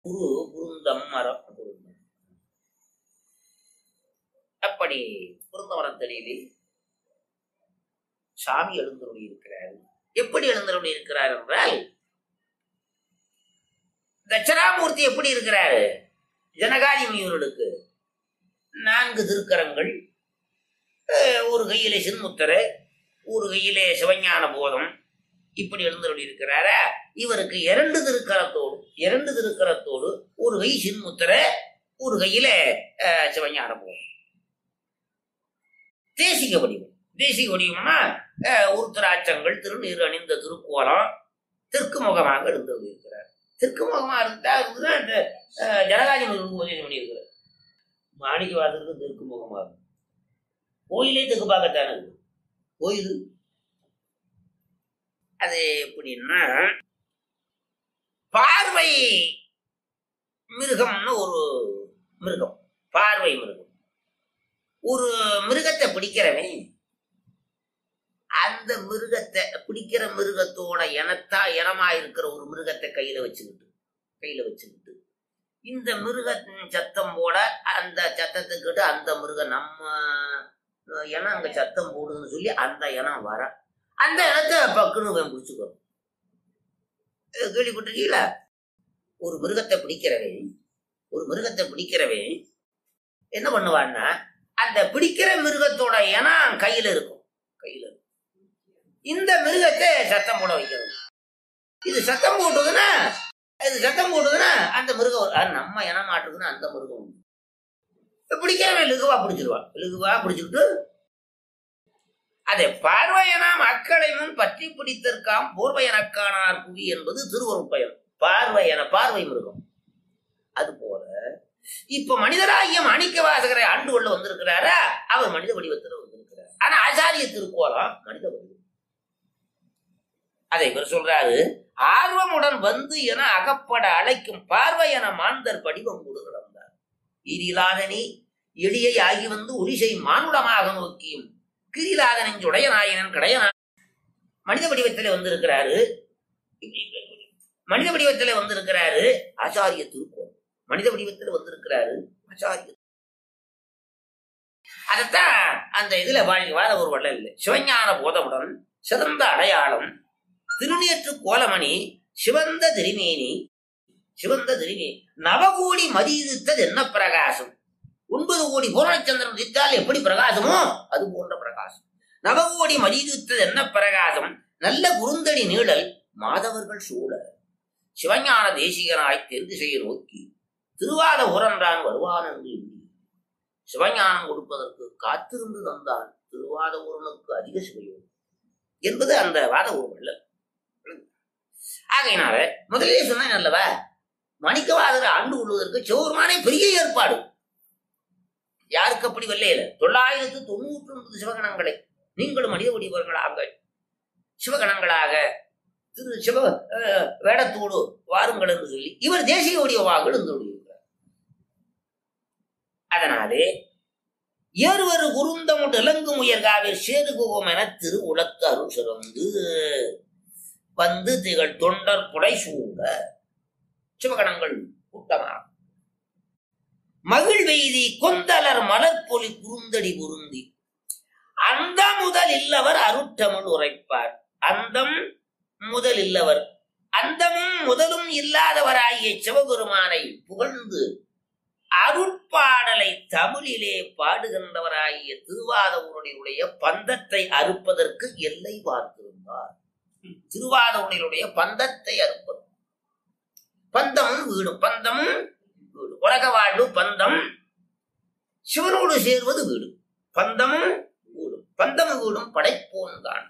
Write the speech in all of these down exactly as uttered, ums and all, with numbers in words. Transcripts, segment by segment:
குரு குருந்தம் மரம் குருந்தம். அப்படி குருந்த மரத்தடியிலே சாமி எழுந்தருளி இருக்கிறார். எப்படி எழுந்தருளி இருக்கிறார் என்றால், தட்சணாமூர்த்தி எப்படி இருக்கிறாரு? ஜனகாதி முனிவர்களுக்கு நான்கு திருக்கரங்கள், ஒரு கையிலே சின்முத்திரை, ஒரு கையிலே சிவஞான போதம், இப்படி எழுந்தருளி இருக்கிறாரா. இவருக்கு இரண்டு திருக்கரத்தோடு இரண்டு திருக்கரத்தோடு ஒரு கை சின்முத்திரை, ஒரு கையில சிவஞான போதம். தேசிக வடிவம். தேசிக வடிவம்னா உருத்தராட்சங்கள், திருநீர் அணிந்த திருக்கோலம், தெற்கு முகமாக எழுந்தருளி இருக்கிறார். தெற்கு முகமா இருந்தா இருந்துதான் இந்த ஜனகாதி உபதேசம் பண்ணியிருக்கிறார். மாணிக்கவாசருக்கு தெற்கு முகமாக, கோயிலே தெற்கு பார்க்கத்தானே இருக்கு கோயில். அது எப்படின்னா, பார்வை மிருகம்னு ஒரு மிருகம், பார்வை மிருகம். ஒரு மிருகத்தை பிடிக்கிறவன் அந்த மிருகத்தை பிடிக்கிற மிருகத்தோட இனத்தா இனமா இருக்கிற ஒரு மிருகத்தை கையில வச்சுக்கிட்டு கையில வச்சுக்கிட்டு இந்த மிருகத்தின் சத்தம் போட அந்த சத்தத்துக்கிட்டு அந்த மிருகம் நம்ம இனம் அங்க சத்தம் போடுதுன்னு சொல்லி அந்த இனம் வர அந்த இனத்தை பக்குன்னு பிடிச்சுக்கணும். கேள்விப்பட்டிருக்கீங்களா? ஒரு மிருகத்தை பிடிக்கிறவன் ஒரு மிருகத்தை பிடிக்கிறவன் என்ன பண்ணுவான்னா, அந்த பிடிக்கிற மிருகத்தோட இனம் கையில இருக்கும் கையில இருக்கும் இந்த மிருகத்தை சத்தம் போட வைக்கிறது. இது சத்தம் போட்டுதுன்னா இது சத்தம் போட்டுதுன்னா அந்த மிருகம் நம்ம இனம் மாட்டுக்குன்னா அந்த மிருகம் பிடிக்கிறவன் இழுகுவா பிடிச்சிருவான். இழுகுவா பிடிச்சுக்கிட்டு அதை பார்வையனா மக்களை முன் பற்றி பிடித்திருக்காம் போர்வையனக்கானார் புவி என்பது திருவருட்பயன். பார்வையன பார்வை மிருகம். அது போல இப்ப மனிதராகிய மாணிக்க வாசகரை ஆண்டு கொள்ள வந்திருக்கிறாரா, அவர் மனித வடிவத்தில் வந்திருக்கிறார். ஆனா ஆச்சாரிய திருக்கோலம் மனித வடிவம். அதை இவர் சொல்றாரு, ஆர்வமுடன் வந்து என அகப்பட அழைக்கும் பார்வையன மாந்தர் படிவம் கொடு கிடந்தார். ஈரிலாதனி எளியை ஆகி வந்து ஒளிசை மானுடமாக நோக்கியும் கிரிலாதனின் உடைய நாயனன் கடைய மனித வடிவத்திலே வந்திருக்கிறாரு. மனித வடிவத்திலே வந்திருக்கிறாரு ஆச்சாரிய திருக்கோலம். மனித வடிவத்தில் வந்திருக்கிறாரு ஆச்சாரிய. அதத்தான் அந்த இதுல வாழ ஒரு வள்ளல் இல்லை. சிவஞான போதமுடன் சிறந்த அடையாளம் திருநேற்று கோலமணி சிவந்த திருமேனி சிவந்த திருமேனி நவகோடி மதியுத்தது என்ன பிரகாசம். ஒன்பது கோடி பூரணச்சந்திரன் உதித்தால் எப்படி பிரகாசமோ அது போன்ற பிரகாசம். நவகோடி மதியுத்தது என்ன பிரகாசம். நல்ல குறுந்தடி நீழல் மாதவர்கள் சூழ சிவஞான தேசிகனாய் தெற்கு செய்ய நோக்கி திருவாத ஊரன்றான் வருவான் என்று சிவஞானம் கொடுப்பதற்கு காத்திருந்து தந்தான் திருவாத ஊரனுக்கு அதிக சிவையோடு என்பது அந்த வாத ஊர். ஆகையினால முதலே சொன்னேன் அல்லவா, மணிக்கவாதரை ஆண்டு கொள்வதற்கு சிவபெருமானே பெரிய ஏற்பாடு. யாருக்கு அப்படி வெள்ளையில தொள்ளாயிரத்து தொண்ணூற்றி ஒன்பது சிவகணங்களை நீங்களும் மனித வடிவர்களாக சிவகணங்களாக திரு சிவ வேடத்தோடு வாருங்கள் என்று சொல்லி இவர் தேசிய வடிவமாக இருந்து கொண்டிருக்கிறார். அதனாலே ஏறுவரு குருந்தமுட்டு இலங்கும் உயர்காவில் சேது குகம் என திரு உலத்து அருள் சிறந்து வந்து திகழ் தொண்டர் புடை சூழ சிவகணங்கள் கூட்டமாக மகிழ் வெய்தி கொந்தலர் மலர்பொலி குறுந்தடி பொருந்தி அந்த முதல் இல்லவர் அருட்டமிழ் உரைப்பார். அந்தம் முதல் இல்லவர் அந்தமும் முதலும் இல்லாதவராகிய சிவபெருமானை புகழ்ந்து அருட்பாடலை தமிழிலே பாடுகின்றவராகிய திருவாதவனுடைய பந்தத்தை அறுப்பதற்கு எல்லை பார்த்திருந்தார். திருவாதவனுடைய பந்தத்தை அறுப்பது பந்தமும் வீடும் பந்தமும் வீடு உலக வாழ்வு பந்தம் சிவனோடு சேர்வது வீடு. பந்தமும் வீடும் பந்தமும் வீடும் படைப்போன் தான்.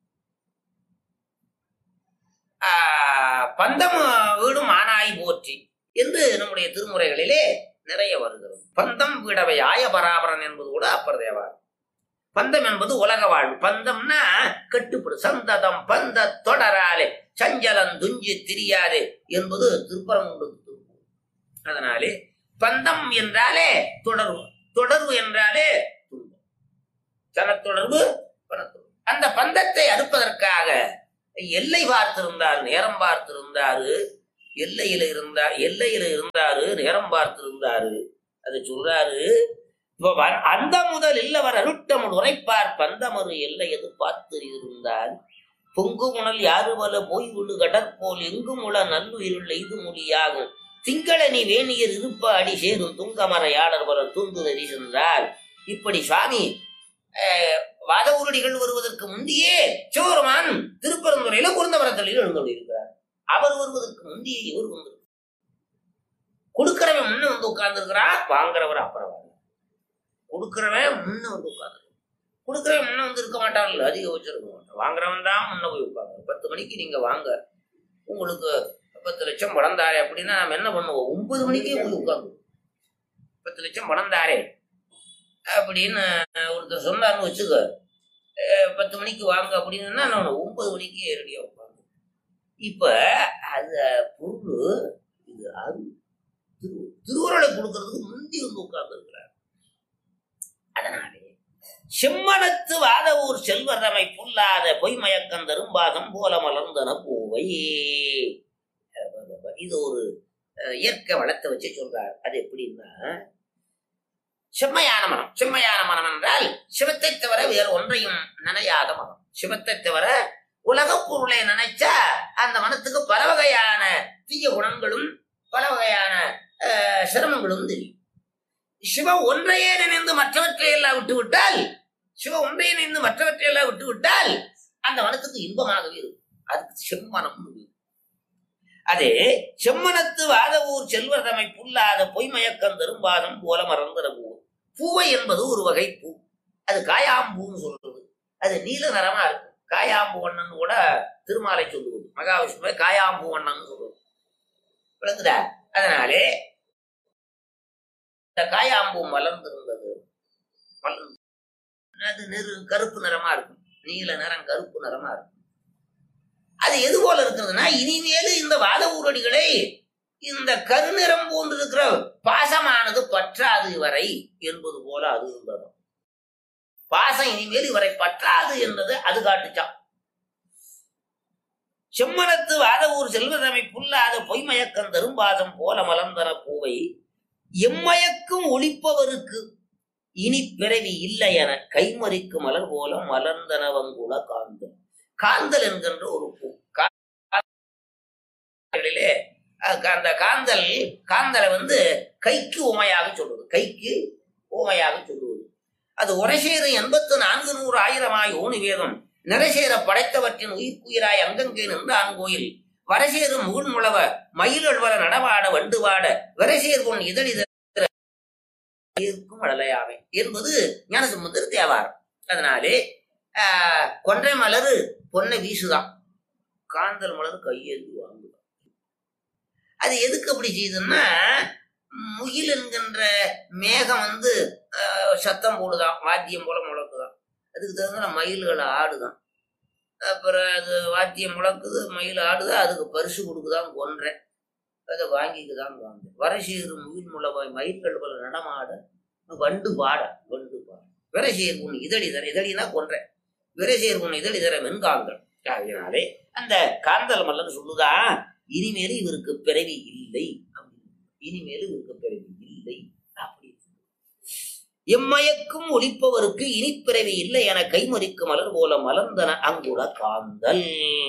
பந்தம் வீடும் ஆனாய் போற்றி என்று நம்முடைய திருமுறைகளிலே நிறைய வருகிறது. பந்தம் வீடவை ஆய பராபரன் என்பது கூட அப்பர் தேவார். பந்தம் என்பது உலக வாழ்வு. பந்தம்னா கட்டுப்படு சந்ததம் பந்த தொடராலே சஞ்சலம் துஞ்சி திரியாதே என்பது திருப்பரங்குன்றம். அதனாலே பந்தம் என்றாலே தொடர்பு, தொடர்பு என்றாலே துன்பம், சனத்தொடர்பு பணத்தொடர்பு. அந்த பந்தத்தை அறுப்பதற்காக எல்லை பார்த்திருந்தார், நேரம் பார்த்திருந்தாரு. எல்லையில இருந்தா எல்லையில இருந்தாரு, நேரம் பார்த்து இருந்தாரு. அதை சொல்றாரு. அந்த முதலில் அவர் அருட்டமுள் உரைப்பார் பந்தமரு எல்லை எது பார்த்து இருந்தார். பொங்கு முனல் யாரு பல போய் விழு கடற்போல் எங்கும் உள நல்லுயிருள் எய்து மொழியாகும் திங்களனி வேணியர் இருப்ப அடி சேரும் துங்கமரையாளர் பல தூந்துதறி சென்றார். இப்படி சுவாமி வாத உருடிகள் வருவதற்கு முந்தையே சிவபெருமான் திருப்பரந்துரையில குருந்தமரத்தில் எழுந்துள்ளிருக்கிறார். அவர் வருவதற்கு முந்தையே இவர் வந்து கொடுக்கிறவன் முன்ன வந்து உட்கார்ந்து இருக்கிறார், வாங்குறவர் அப்புறம் வாங்க. கொடுக்கிறவன் முன்ன வந்து உட்கார்ந்து கொடுக்கிறவன் முன்ன வந்து இருக்க மாட்டாங்கல்ல, அதிக வச்சிருக்க மாட்டான். வாங்குறவன் தான் முன்ன போய் உட்காந்து. பத்து மணிக்கு நீங்க வாங்க, உங்களுக்கு பத்து லட்சம் பணம் தாரே அப்படின்னா நம்ம என்ன பண்ணுவோம்? ஒன்பது மணிக்கே போய் உட்காந்து பத்து லட்சம் பணம் தாரே அப்படின்னு ஒருத்தர் சொன்னார்னு வச்சுக்க, பத்து மணிக்கு வாங்க அப்படின்னா நான் ஒன்பது மணிக்கு ரெடியா உட்காந்து. இப்ப அது பொருள் இது அது திரு திருவுருளை கொடுக்கறதுக்கு முந்தி வந்து உட்கார்ந்து இருக்கிறார். அதனாலே செம்மனத்து வாத ஊர் செல்வரமை புல்லாத பொய்மயக்கம் தரும்பாதம் போல மலர்ந்தன பூவை. இது ஒரு இயற்கை வளத்தை வச்சு சொல்றார். அது எப்படின்னா, செம்மையான மனம். செம்மையான மனம் என்றால் சிவத்தை தவிர வேறு ஒன்றையும் நினையாத மனம். சிவத்தை தவிர உலக பொருளை நினைச்சா அந்த மனத்துக்கு பல வகையான தீய குணங்களும் பல வகையான சிரமங்களும் தெரியும். சிவ ஒன்றையே நினைந்து மற்றவற்றையெல்லாம் விட்டு விட்டால் சிவ ஒன்றையே நினைந்து மற்றவற்றையெல்லாம் விட்டு விட்டால் அந்த மனத்துக்கு இன்பமாகவே இருக்கும். அதுக்கு செம்மனம். அதே செம்மனத்து வாத ஊர் செல்வதமை புல்லாத பொய்மயக்கம் தரும்பாதம் போல மறந்துற பூ. பூவை என்பது ஒரு வகை பூ. அது காயாம்பூன்னு சொல்றது. அது நீல நிறமா இருக்கும். காயாம்பூ வண்ணன் கூட திருமாலை சொல்லுவது. மகாவிஷ்ணுவை காயாம்பூ வண்ணன் சொல்லுவது விளங்குதா? அதனாலே இந்த காயாம்பூ மலர்ந்திருந்தது. மலர்ந்து அது நெரு கருப்பு நிறமா இருக்கும். நீல நிறம் கருப்பு நிறமா இருக்கும். அது எது போல இருக்கிறதுனா, இனிமேலும் இந்த வாத ஊரடிகளை இந்த கருநிறம் போன்று இருக்கிற பாசமானது பற்றாது வரை என்பது போல அது இருந்தது. பாசம் இனிமேல் இவரை பற்றாது என்றது அது காட்டுச்சான். செம்மனத்து வாத ஊர் செல்வதமை புல்லாத பொய்மயக்கம் தரும்பாதம் போல மலர்ந்தன பூவை எம்மயக்கும் ஒளிப்பவருக்கு இனி பிறவி இல்லை என கைமறிக்கு மலர் போல மலர்ந்தனவங்குல காந்தல். காந்தல் என்கின்ற ஒரு பூ. அந்த காந்தல் காந்தலை வந்து கைக்கு உமையாக சொல்லுவது. கைக்கு உமையாக சொல்லுவது. அது உரைசேர எண்பத்து நான்கு நூறு ஆயிரமாய் ஓணி வேதம் நிறைசேர படைத்தவற்றின் உயிர்க்குயிராய் அங்கங்கே நின்ற ஆண்கோயில் வரசேரு முகுன்முழவ மயிலழ்வர நடவாட வண்டுவாட விரைசேர் பொன் இதழிதற்கும் அடலையாவை என்பது ஞானசம்பந்தர் தேவாரம். அதனாலே ஆஹ் கொன்றை மலரு பொன்னை வீசுதான், காந்தல் மலர் கையெழுதி வாங்குதான். அது எதுக்கு அப்படி செய்யுதுன்னா, முகில் என்கின்ற மேகம் வந்து சத்தம் போடுதான், வாத்தியம் போல முழக்குதான். அதுக்கு தகுந்த மயில்களை ஆடுதான். அப்புறம் அது வாத்தியம் முழக்குது, மயில் ஆடுதா, அதுக்கு பரிசு கொடுக்குதான் கொன்றேன், அதை வாங்கிக்குதான் வாங்க. வரசீரு முகில் முளவாய் மயில்கள் போல நடமாட வண்டு பாட வண்டு பாட விரைசேர் உன் இதழிதர, இதழினா கொன்றேன், விரைசேர் உன் இதழிதர வெண்காந்தல். அதனாலே அந்த காந்தல் மல்லன்னு சொல்லுதா, இனிமேலும் இவருக்கு பிறவி இல்லை, இனிமேலும் இவருக்கு பிறவி இல்லை அப்படி. எம்மயக்கும் ஒளிப்பவருக்கு இனிப்பிறவி இல்லை என கைமறிக்கு மலர் போல மலர்ந்தன அங்குட காந்தல்.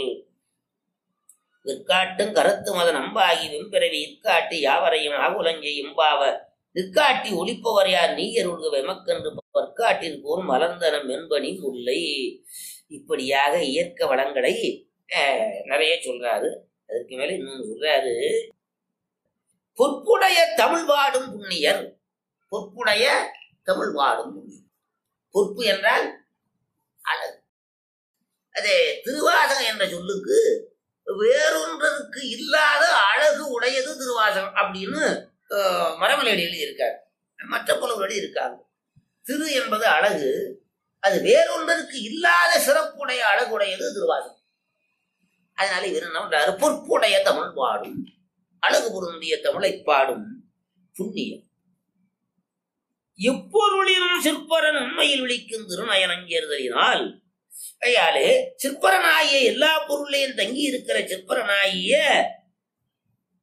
விற்காட்டும் கருத்து மத நம்பாகி வெம்பிறவி இற்காட்டி யாவரையும் ஆகுலஞ்சை எம்பாவ நிற்காட்டி ஒளிப்பவர் யார் நீயருள்க வெமக்கன்று பற்காட்டில் போல் மலர்ந்தனம் என்பனி முல்லை. இப்படியாக இயற்கை வளங்களை நிறைய சொல்றாரு. அதற்கு மேல இன்னொன்னு சொல்றாரு, பொற்புடைய தமிழ் வாடும் புண்ணியர். பொற்புடைய தமிழ் வாடும் புண்ணியர். பொற்பு என்றால் அழகு. அதே திருவாசகம் என்ற சொல்லுக்கு வேறொன்றருக்கு இல்லாத அழகு உடையது திருவாசகம் அப்படின்னு மரமலையடி எழுதியிருக்காரு. மற்ற புலவர்கள் இருக்காங்க. திரு என்பது அழகு, அது வேறொன்றருக்கு இல்லாத சிறப்புடைய அழகுடையது திருவாசகம். அதனால இவர் என்ன பண்றாரு, பொற்புடைய தமிழ் பாடும் அழகு பொருந்திய தமிழை பாடும் புண்ணியம். எப்பொருளினும் சிற்பரன் உண்மையில் விழிக்கும் திருநயனஞ்சேர்தலினால் கையாலே சிற்பரனாகிய எல்லா பொருளையும் தங்கி இருக்கிற சிற்பரனாகிய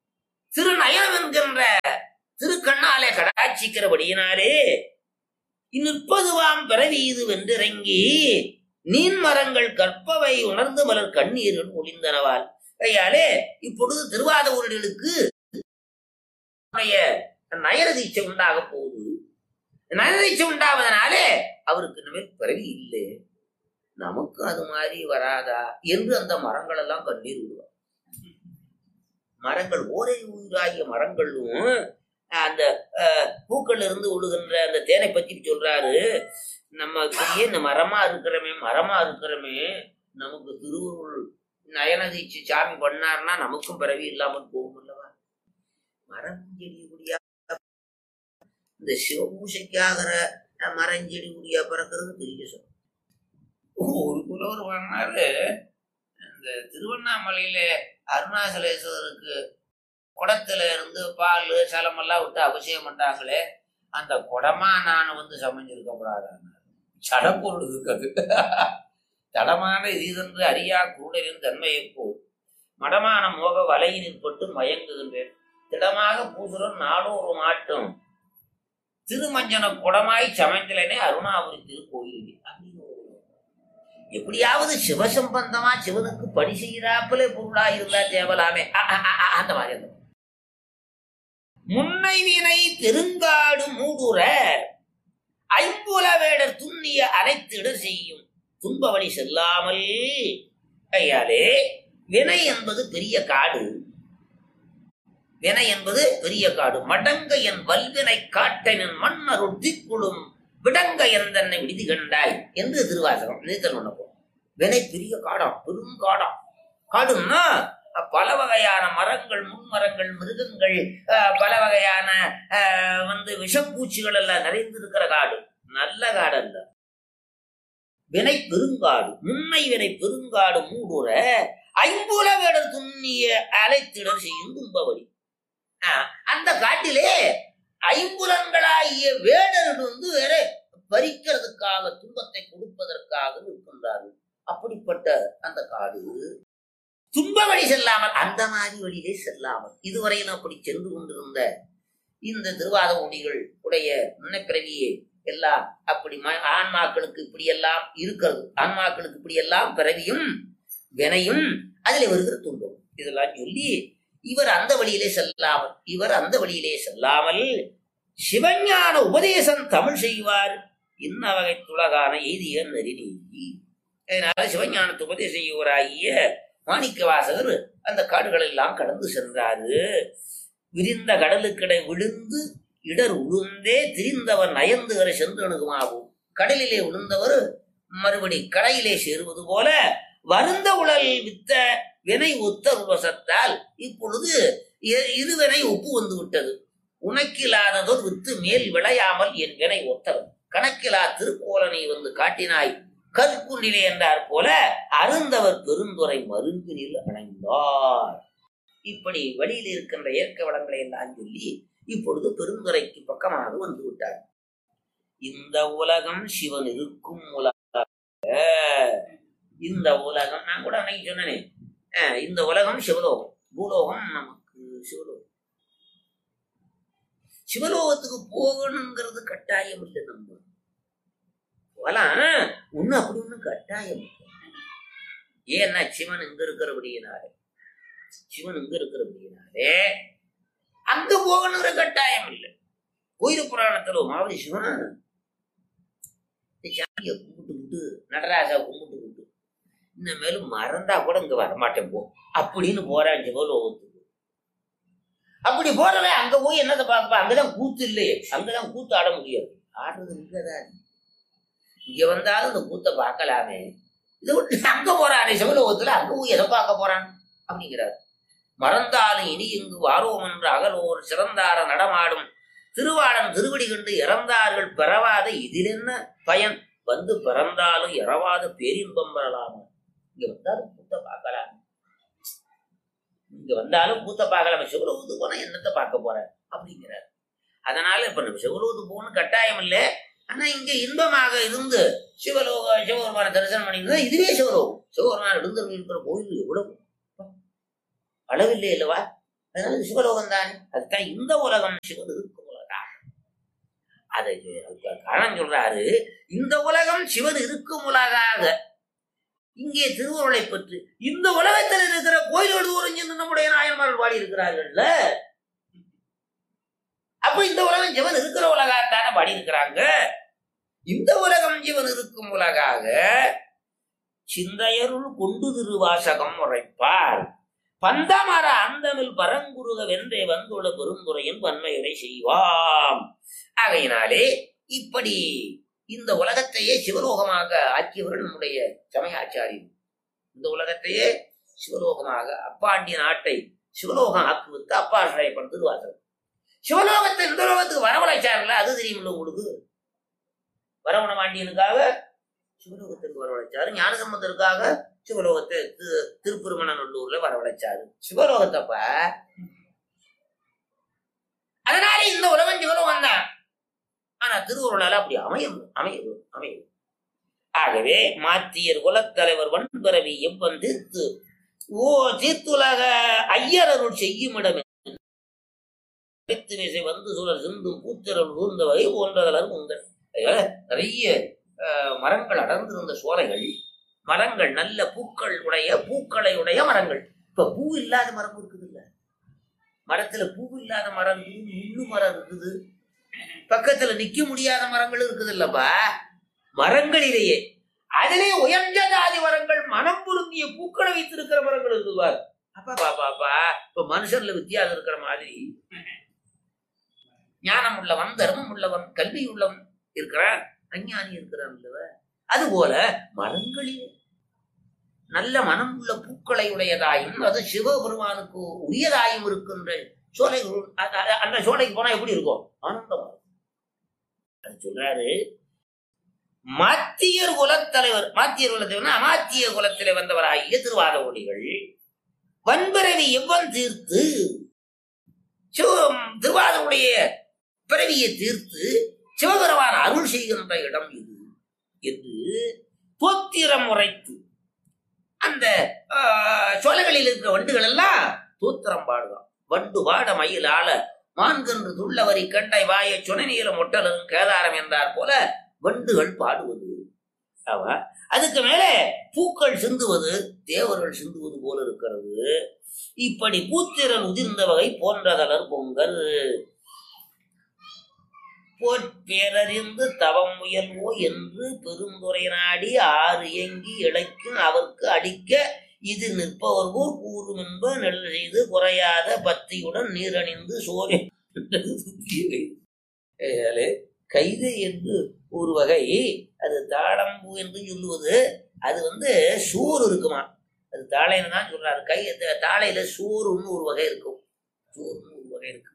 திருநயனம் என்கின்ற திருக்கண்ணாலே கடாட்சிக்கிறபடியினாலே இந்நிற்பதுவாம் பிறவி இது வென்றிறங்கி நீன் மரங்கள் கற்பவை உணர்ந்து மலர் கண்ணீரில் ஒளிந்தனவால். கையாலே இப்பொழுது திருவாத ஊர்களுக்கு நயன தீட்சை உண்டாக போகுது. நயன தீட்சை உண்டாவதனாலே அவருக்கு இனிமேல் பிறவி இல்லை, நமக்கு அது மாதிரி வராதா என்று அந்த மரங்கள் எல்லாம் கண்ணீர் விடுவார். மரங்கள் ஓரை உயிராகிய மரங்களும் அந்த பூக்கள் இருந்து விடுகின்ற அந்த தேனை பத்தி சொல்றாரு. நம்ம இந்த மரமா இருக்கிறமே மரமா இருக்கிறமே நமக்கு திருவுருள் நயன தீட்சை சாமி பண்ணாருன்னா நமக்கும் பிறவி இல்லாமல் போகும் அல்லவா. மரம் செடி குடியா இந்த சிவபூசைக்காகிற மரஞ்செடி குடியா பிறக்கிறது பெரிய சொல். ஒரு புலவர் பண்ணாரு, இந்த திருவண்ணாமலையில அருணாசலேஸ்வரருக்கு குடத்துல இருந்து பால் சலமெல்லாம் விட்டு அபிஷேகம் பண்ணாங்களே, அந்த குடமா நான் வந்து சமைஞ்சிருக்க கூடாதான்னு சடப்பொருள் இருக்குது. தடமான இதென்று அறியா கூடலின் தன்மையை போல் மடமான மோக வலையினில் பட்டு மயங்குகின்றேன். திடமாக பூசுரம் நாடோறு மாட்டும் திருமஞ்சன குடமாய் சமைந்தலனே அருணாபுரி திருக்கோயில் அப்படின்னு. எப்படியாவது சிவசம்பந்தமா சிவனுக்கு பணி செய்கிறாப்புல பொருளா இருந்தா தேவலாமே. அந்த மாதிரி அந்த முன்னை வினை பெருங்காடு மூடுற ஐம்புல வேடர் துண்ணிய அனைத்திட செய்யும் துன்ப வழி செல்லாமல். கையாலே வினை என்பது பெரிய காடு, வினை என்பது பெரிய காடு. மடங்க என் வல்வினை காட்டனின் மன்னருள் திக்குளும் விடங்க என் தன்னை விடுதி கண்டாய் என்று திருவாசகம் நீத்தல் பண்ண போம். வினை பெரிய காடாம், பெருங்காடாம். காடுன்னா பல வகையான மரங்கள், முன்மரங்கள், மிருகங்கள், பல வகையான வந்து விஷப்பூச்சிகள் எல்லாம் நிறைந்திருக்கிற காடு, நல்ல காடு அல்ல. வினை பெருங்காடு, முன்னை வினை பெருங்காடு மூடுற ஐம்புல வேடர் துண்ணிய அலைத்திடர் செய்யும் துன்பவடி. அந்த காட்டிலே ஐம்புலன்களாகிய வேடர்கள் வந்து வேற பறிக்கிறதுக்காக துன்பத்தை கொடுப்பதற்காக இருக்கின்றார்கள். அப்படிப்பட்ட அந்த காடு துன்ப வழி செல்லாமல், அந்த மாதிரி வழியிலே செல்லாமல் இதுவரையிலும் அப்படி சென்று கொண்டிருந்த இந்த திருவாத ஊழிகள் உடைய முன்னைப்பிறவியே எல்லாம் அப்படி ஆன்மாக்களுக்கு இப்படி எல்லாம் இருக்கிறது. ஆன்மாக்களுக்கு இப்படி எல்லாம் பிறவியும் வினையும் அதிலே வருகிற துன்பம் இதெல்லாம் சொல்லி இவர் அந்த வழியிலே செல்லாமல் இவர் அந்த வழியிலே செல்லாமல் சிவஞான உபதேசம் தமிழ் செய்வார். இன்ன வகை துலகான எய்திய நெறி நீங்கி. அதனால சிவஞானத்து உபதேசம் செய்வராகிய மாணிக்க வாசகர் அந்த காடுகள் எல்லாம் கடந்து சென்றாரு. விரிந்த கடலுக்கிடை விழுந்து இடர் உளுந்தே திரிந்தவர் நயந்துகிற சென்றணுகுமாகும். கடலிலே விழுந்தவர் மறுபடி கடையிலே சேருவது போல வருந்த உடல் வித்த வினை ஒத்த உபசத்தால் இப்பொழுது இருவினை ஒப்பு வந்து விட்டது. உனக்கில்லாததோர் வித்து மேல் விளையாமல் என் வினை ஒத்தவன் கணக்கிலா திருக்கோலனை வந்து காட்டினாய் கற்குண்டிலே என்றார் போல அருந்தவர் பெருந்துரை மருங்கினில் அடைந்தார். இப்படி வழியில் இருக்கின்ற இயற்கை வளங்களை எல்லாம் சொல்லி இப்பொழுது பெருந்துரைக்கு பக்கமாக வந்து விட்டார். இந்த உலகம் சிவன் இருக்கும் உலகம். இந்த உலகம் நான் கூட அன்னைக்கு சொன்னேனே, இந்த உலகம் சிவலோகம், பூலோகம் நமக்கு சிவலோகம். சிவலோகத்துக்கு போகணுங்கிறது கட்டாயம் இல்லை. நம்ம போகலாம், ஒண்ணு அப்படி ஒண்ணு கட்டாயம். ஏன்னா சிவன் இங்க இருக்கிறபடியினாலே சிவன் இங்க இருக்கிறபடியினாலே அங்க போகணுங்கிற கட்டாயம் இல்லை. கோயில் புராணத்துல மாவதி சிவன் சாமியை கும்பிட்டு விட்டு நடராஜா கும்பிட்டு விட்டு இந்த மேலும் மறந்தா கூட இங்க வரமாட்டேன் போ அப்படின்னு போறான் சிவலோகத்துக்கு. அப்படி போறவன் அங்க போய் என்னத்தை பார்ப்பா? அங்கதான் கூத்து இல்லையே, அங்கதான் கூத்து ஆட முடியாது. ஆடுறது இங்கதான். இங்க வந்தாலும் இந்த கூத்தை பார்க்கலாமே, இதை விட்டு அங்க போறானே சிவலோகத்துல, அங்க போய் எதை பார்க்க போறான் அப்படிங்கிறார். மறந்தாலும் இனி இங்கு வாரோம் என்று அகலோர் சிறந்தார நடமாடும் திருவாளன் திருவடி கண்டு இறந்தார்கள் பெறவாத இதில் என்ன பயன்? வந்து பிறந்தாலும் இறவாத பேரின்பம் பெறலாமா? இங்க வந்தாலும் கூத்த பார்க்கலாம், இங்க வந்தாலும் கூத்த பார்க்கலாம். சிவலோகத்துக்கு போனா என்னத்தை பார்க்க போற அப்படிங்கிறார். அதனால இப்ப நம்ம சிவலோகத்துக்கு போகணும் கட்டாயம் இல்லை. ஆனா இங்க இன்பமாக இருந்து சிவலோக சிவபெருமான தரிசனம் பண்ணிருந்தா இதுவே சிவலோகம். சிவபெருமான எழுந்தருள் இருக்கிற கோயில் எவ்வளவு அளவில்லை அல்லவா? அதனால இது சிவலோகம் தானே. அதுதான் இந்த உலகம் சிவன் இருக்கும் உலகம். அதை காரணம் சொல்றாரு, இந்த உலகம் சிவன் இருக்கும் உலகாக. இங்கே திருவுருளை பற்றி இந்த உலகத்தில் இருக்கிற கோயிலோடு உறிஞ்சு நம்முடைய நாயன்மார்கள் பாடி இருக்கிறார்கள்ல, அப்ப இந்த உலகம் சிவன் இருக்கிற உலகத்தான பாடி இருக்கிறாங்க. இந்த உலகம் சிவன் இருக்கும் உலகாக சிந்தையருள் கொண்டு திருவாசகம் உரைப்பார். பந்தமர அந்தமில் பரங்குருக வென்றே வந்துள்ள பெருந்துரையின் வன்மையுரை செய்வாம். ஆகையினாலே இப்படி இந்த உலகத்தையே சிவலோகமாக ஆக்கியவர்கள் நம்முடைய சமயாச்சாரியர். இந்த உலகத்தையே சிவலோகமாக, அப்பாண்டிய நாட்டை சிவலோகம் ஆக்குவித்து அப்பா படுத்து திருவாசகம். சிவலோகத்தை இந்த லோகத்துக்கு வரவழைச்சார்ல, அது தெரியுமில்ல உங்களுக்கு. வரவண பாண்டியனுக்காக சிவலோகத்திற்கு வரவழைச்சாரு, ஞானசம்பந்தருக்காக சிவலோகத்தை திருப்பெருமநல்லூர்ல வரவழைச்சாரு சிவலோகத்தப்ப. அதனால இந்த உலகம் சிவலோகம் தான். ஆனா திருவுருளால அப்படி அமையும் அமையும் அமையும். ஆகவே மாத்தியர் குலத்தலைவர் வன்பரவி எவ்வன் தீர்த்து ஓ தீர்த்துலக ஐயரருள் செய்யும் இடமே வந்து சுழல் சிந்தும் பூத்திரல் ஊர்ந்த வகை போன்றதலர் உங்கள். நிறைய மரங்கள் அடர்ந்திருந்த சோலைகள், மரங்கள் நல்ல பூக்கள் உடைய பூக்களை உடைய மரங்கள். இப்ப பூ இல்லாத மரம் இருக்குது இல்ல, மரத்துல பூ இல்லாத மரம் இருக்குது, முள்ளு மரம் இருக்குது, பக்கத்துல நிக்க முடியாத மரங்கள் இருக்குது இல்லப்பா. மரங்களிலேயே அதிலே உயர்ந்த ஜாதி மரங்கள், மனம் பொருந்திய பூக்களை வைத்திருக்கிற மரங்கள் இருக்குவார். அப்பா பாப்பாப்பா இப்ப மனுஷன்ல வித்தியாசம் இருக்கிற மாதிரி ஞானம் உள்ளவன், தர்மம் உள்ளவன், கல்வி உள்ளவன் இருக்கிறான், அஞ்ஞானி இருக்கிறான் இல்லவ. அது போல மரங்களிலே நல்ல மனம் உள்ள பூக்களை உடையதாயும் அது சிவபெருமானுக்கு உரியதாயும் இருக்கின்ற சோலைகள். அந்த சோலைக்கு போனா எப்படி இருக்கும்? ஆனந்தமா. அது சொல்றாரு, மாத்தியர் குலத்தலைவர், மாத்தியர் குலத்தலைவர் அமாத்திய குலத்திலே வந்தவராகிய திருவாதவொடிகள் வன்பரவி எவ்வன் தீர்த்து திருவாதவுடைய பிறவியை தீர்த்து சிவபெருமான் அருள் செய்கின்ற இடம் இது என்று தோத்திரம் உரைத்து அந்த சோலைகளில் இருக்கிற வண்டுகள் எல்லாம் தோத்திரம் பாடுதான். வண்டு பாட மயில் ஆள மான்கன்று துள்ளவரி கண்டை வாய சுனை நீளம் ஒட்டலும் கேதாரம் என்றார் போல வண்டுகள் பாடுவது. அவ அதுக்கு மேலே பூக்கள் சிந்துவது தேவர்கள் சிந்துவது போல இருக்கிறது. இப்படி பூத்திரன் உதிர்ந்த வகை போன்றதலர் பொங்கல் போற்பேரறிந்து தவம் முயல்வோ என்று பெருந்துரை நாடி ஆறு இயங்கி இழைக்கும் அவருக்கு அடிக்க இது நிற்பவர் போர் கூறும் என்ப நெல் செய்து குறையாத பத்தியுடன் நீரணிந்து சோறு கைதை என்று ஒரு வகை, அது தாளம்பூ என்று சொல்லுவது. அது வந்து சோறு இருக்குமா, அது தாளைன்னு தான் சொல்றாரு. கை தாளையில சோறுன்னு ஒரு வகை இருக்கும், சோறுன்னு ஒரு வகை இருக்கு.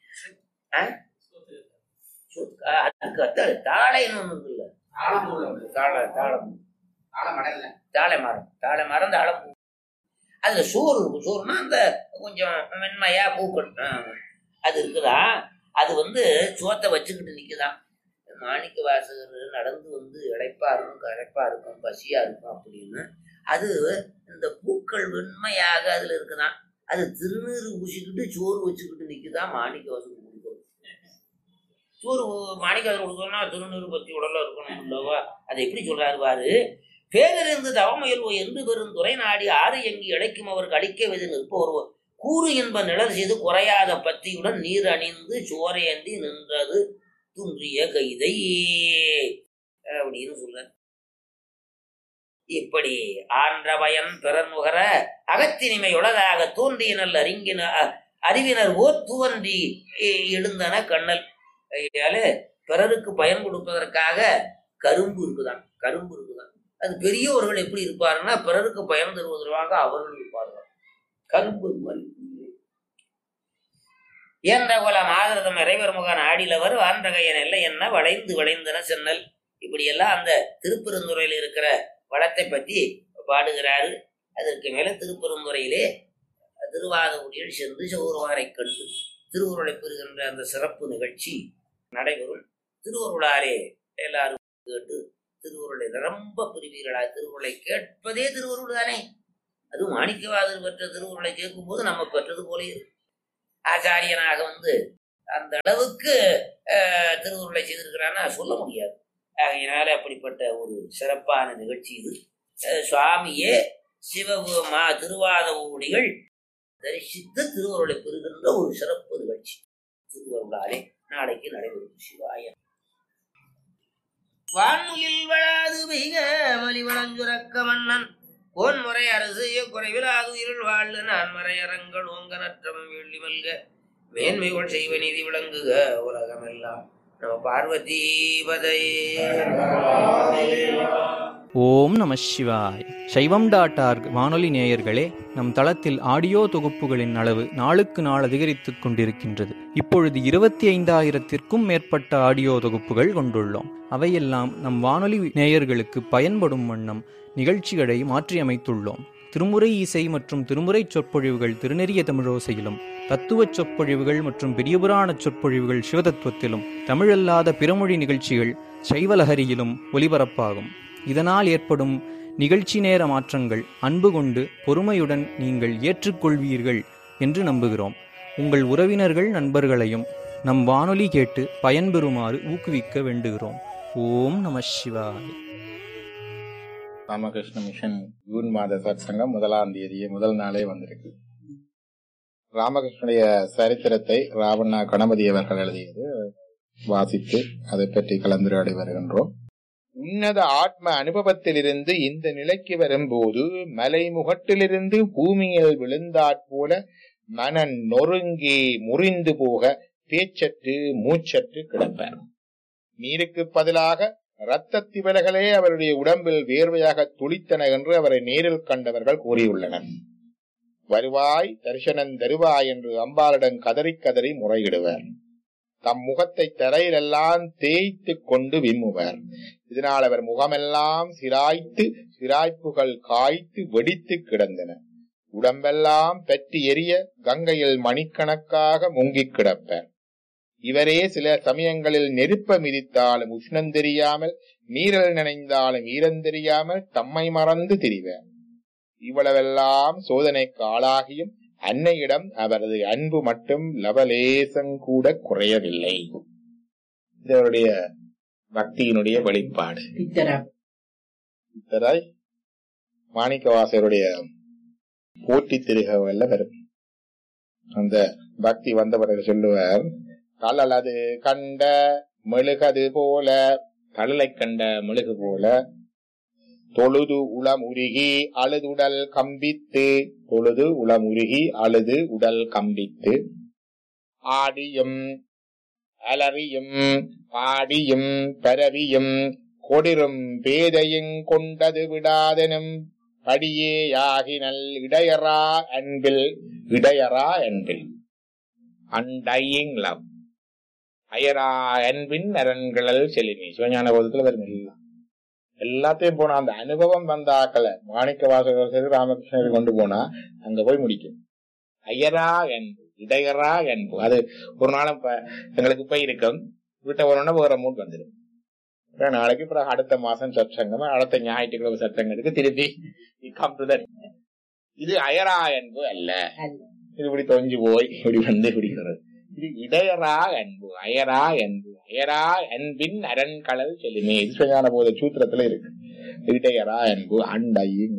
தாளைன்னு ஒண்ணு இருக்குல்ல, தாளை தாளம் தாளை மரம் தாளை மரம் தாளம்பூ. அதுல சோறு இருக்கும். சோறுனா அந்த கொஞ்சம் மென்மையா பூக்கள் அது இருக்குதா. அது வந்து சோத்தை வச்சுக்கிட்டு நிக்குதான். மாணிக்க வாசகர் நடந்து வந்து இழைப்பா இருக்கும், களைப்பா இருக்கும், பசியா இருக்கும் அப்படின்னு. அது இந்த பூக்கள் வெண்மையாக அதுல இருக்குதான். அது திருநீறு பூசிக்கிட்டு சோறு வச்சுக்கிட்டு நிக்குதான். மாணிக்க வாசகர் கொடுக்கணும் சோறு. மாணிக்க வாசகர் கொடுக்கணும்னா திருநீறு பத்தி உடல்ல இருக்கணும் இல்லவா. அதை எப்படி சொல்றாரு பாரு. பேரிருந்து தவமுயல்வோ என்று பெரும் துறை நாடி ஆறு எங்கி இழைக்கும் அவருக்கு அழிக்க வெது நிற்பவர் கூறு என்ப நிழல் செய்து குறையாத பத்தியுடன் நீர் அணிந்து சோரையந்தி நின்றது துன்றிய கைதை அப்படின்னு சொல்ற. இப்படி ஆன்ற பயன் பிறர் நுகர அகத்தினிமை உலதாக தோன்றிய நல் அறிங்கின அறிவினர் ஓர் துவன்றி எழுந்தன கண்ணல். பிறருக்கு பயன் கொடுப்பதற்காக கரும்பு இருக்குதான், கரும்பு இருக்குதான். அது பெரியவர்கள் எப்படி இருப்பாருன்னா பிறருக்கு பயன் தருவதற்காக அவர்கள் இருப்பார்கள். கரும்பு என்ற குல மாதிரதம் இறைவர் முகன் ஆடிலவர் வான்றகையன் இல்லை என்ன வளைந்து வளைந்தன சென்னல். இப்படி எல்லாம் அந்த திருப்பெருந்துறையில் இருக்கிற வளத்தை பற்றி பாடுகிறாரு. அதற்கு மேல திருப்பெருந்துறையிலே திருவாதகுடியில் சென்று சௌரவாரை கண்டு திருவுருளை பெறுகின்ற அந்த சிறப்பு நிகழ்ச்சி நடைபெறும். திருவுருளாலே எல்லாரும் கேட்டு திருவுருளை நிரம்ப பிரிவீர்களா. திருவுருளை கேட்பதே திருவுருள் தானே. அதுவும் மாணிக்கவாதர் பெற்ற திருவுருளை கேட்கும் போது நம்ம பெற்றது போல இருக்கு. ஆச்சாரியனாக வந்து அந்த அளவுக்கு திருவுருளை செய்திருக்கிறான்னா சொல்ல முடியாது. ஆகையினால அப்படிப்பட்ட ஒரு சிறப்பான நிகழ்ச்சி இது. சுவாமியே சிவபெருமா திருவாத ஊடிகள் தரிசித்து திருவருளை பெறுகின்ற ஒரு சிறப்பு நிகழ்ச்சி திருவருளாலே நாளைக்கு நடைபெறும். சிவாய வான்முகில் வளாது மிக மலிவளஞ்சுரக்க மன்னன் கோன்முறை அரசு குறைவிலாது இருள் வாழ்ந்து நான் மறையரங்கள் ஓங்க நற்றம் வெள்ளி மல்க மேன்மைகள் செய்வ நீதி விளங்குக உலகமெல்லாம். நம பார்வதி பதையே. ஓம் நம சிவாய். சைவம் டாட் ஆர்க் வானொலி நேயர்களே, நம் தளத்தில் ஆடியோ தொகுப்புகளின் அளவு நாளுக்கு நாள் அதிகரித்துக் கொண்டிருக்கின்றது. இப்பொழுது இருபத்தி ஐந்தாயிரத்திற்கும் மேற்பட்ட ஆடியோ தொகுப்புகள் கொண்டுள்ளோம். அவையெல்லாம் நம் வானொலி நேயர்களுக்கு பயன்படும் வண்ணம் நிகழ்ச்சிகளை மாற்றியமைத்துள்ளோம். திருமுறை இசை மற்றும் திருமுறை சொற்பொழிவுகள் திருநெறிய தமிழோசையிலும், தத்துவச் சொற்பொழிவுகள் மற்றும் பெரியபுராண சொற்பொழிவுகள் சிவதத்துவத்திலும், தமிழல்லாத பிறமொழி நிகழ்ச்சிகள் சைவலஹரியிலும் ஒலிபரப்பாகும். இதனால் ஏற்படும் நிகழ்ச்சி நேர மாற்றங்கள் அன்பு கொண்டு பொறுமையுடன் நீங்கள் ஏற்றுக்கொள்வீர்கள் என்று நம்புகிறோம். உங்கள் உறவினர்கள் நண்பர்களையும் நம் வானொலி கேட்டு பயன்பெறுமாறு ஊக்குவிக்க வேண்டுகிறோம். ஓம் நம சிவாய. ராமகிருஷ்ண மிஷன் ஜூன் மாத சத்சங்கம் முதலாம் தேதியே முதல் நாளே வந்திருக்கு. ராமகிருஷ்ணனுடைய சரித்திரத்தை ராவண்ணா கணபதி அவர்கள் எழுதியது வாசித்து அதை பற்றி கலந்துரையாடி வருகின்றோம். உன்னத ஆத்ம அனுபவத்திலிருந்து இந்த நிலைக்கு வரும்போது மலைமுகட்டிலிருந்து பூமியில் விழுந்தாற்போல மனன் நொறுங்கி முறிந்து போக பேச்சற்று மூச்சற்று கிடப்பார். நீருக்கு பதிலாக இரத்த திவலைகளே அவருடைய உடம்பில் வேர்வையாக துளித்தன என்று அவரை நேரில் கண்டவர்கள் கூறியுள்ளனர். வருவாய் தரிசனம் தருவாய் என்று அம்பாளிடம் கதறி கதறி முறையிடுவர். தம் முகத்தை தரையிலெல்லாம் தேய்த்து கொண்டு விம்முவர். இதனால் அவர் முகமெல்லாம் சிராய்த்து சிராய்ப்புகள் காய்த்து வெடித்து கிடந்தன. உடம்பெல்லாம் பற்றி எரிய கங்கையில் மணிக்கணக்காக முங்கி கிடப்பர். இவரே சில சமயங்களில் நெருப்ப மிதித்தாலும் உஷ்ணம் தெரியாமல், நீரில் நினைந்தாலும் ஈரம் தெரியாமல் தம்மை மறந்து திரிவர். இவ்வளவெல்லாம் சோதனைக்கு ஆளாகியும் அன்னையிடம் அவரது அன்பு மட்டும் லவலேசங்கூட குறையவில்லை. இதனுடைய பக்தியினுடைய வெளிப்பாடு. இத்தராய் மாணிக்கவாசருடைய போட்டி திருகவல்ல வரும். அந்த பக்தி வந்தவர்கள் சொல்லுவார், கலலது கண்ட மெழுகது போல, கடலை கண்ட மெழுகு போல தொழுது உளம் உருகி அழுதுடல் கம்பித்து, தொழுது உளம் உருகி அழுது உடல் கம்பித்து, ஆடியும் அலறியும் பாடியும் பரவியும் கொடிரும் பேதையும் கொண்டது விடாதெனும் படியேயாகினல் இடையரா அன்பில், இடையரா அன்பில் அன்டையிங் லவ் அயரா அன்பின் அரண்களல் செலுமி. சிவஞான போதத்துல வரும் எல்லாம் எல்லாத்தையும் போனா அந்த அனுபவம் வந்தாக்கல மாணிக்க வாசகர் ராமகிருஷ்ணர் கொண்டு போனா அங்க போய் முடிக்கும். ஐயரா அன்பு இடையரா அன்பு அது ஒரு நாளும் எங்களுக்கு போய் இருக்கும். விட்ட ஒரு வேற மூட் வந்துடும். நாளைக்கு பிறகு அடுத்த மாசம் சத்சங்கம், அடுத்த ஞாயிற்றுக்கிழமை சத்சங்கத்துக்கு திருப்பி கம்ப்யூட்டர். இது அயரா அன்பு அல்ல. இது இப்படி தொஞ்சு போய் இப்படி வந்து பிடிக்கிறது. இது இடையரா அன்பு, அயரா அன்பு, அயரா அன்பின் அரண்களல் செல்லுமே. ஈஸ்வரான போத சூத்திரத்துல இருக்கு. இடையரா அன்பு அண்டையும்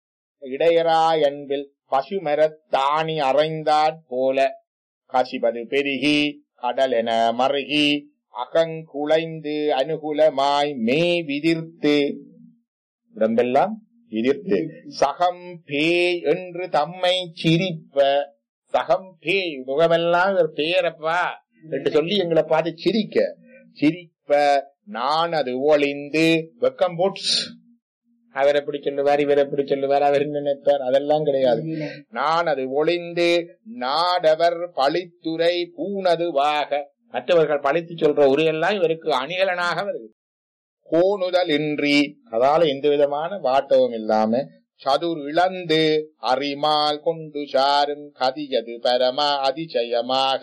இடையரா அன்பில் பசுமரத்தாணி அறைந்தாற் போல காசிபது பெருகி கடல் என மருகி அகங்குலைந்து அனுகூலமாய் மே விதிர்த்து, உடம்பெல்லாம் விதிர்த்து சகம் பேய் என்று தம்மை சிரிப்ப, சகம் பேய் முகமெல்லாம் ஒரு பேரப்பா என்று சொல்லி எங்களை பார்த்து சிரிக்க, சிரிப்ப நான் அது ஒளிந்து வெக்கம் போட்ஸ். அவர் எப்படி சொல்லுவார், இவர் எப்படி சொல்லுவார், அவர் நினைப்பார், அதெல்லாம் கிடையாது. நான் அது ஒளிந்து நாடவர் பழித்துரை பூனதுவாக, மற்றவர்கள் பழித்து சொல்ற உரையெல்லாம் இவருக்கு அணிகலனாக வருது. கோணுதல் இன்றி, அதால எந்த விதமான வாட்டவும் இல்லாம சதுர் இழந்து அறிமால் கொண்டு சாரும் கதியது பரமா அதிசயமாக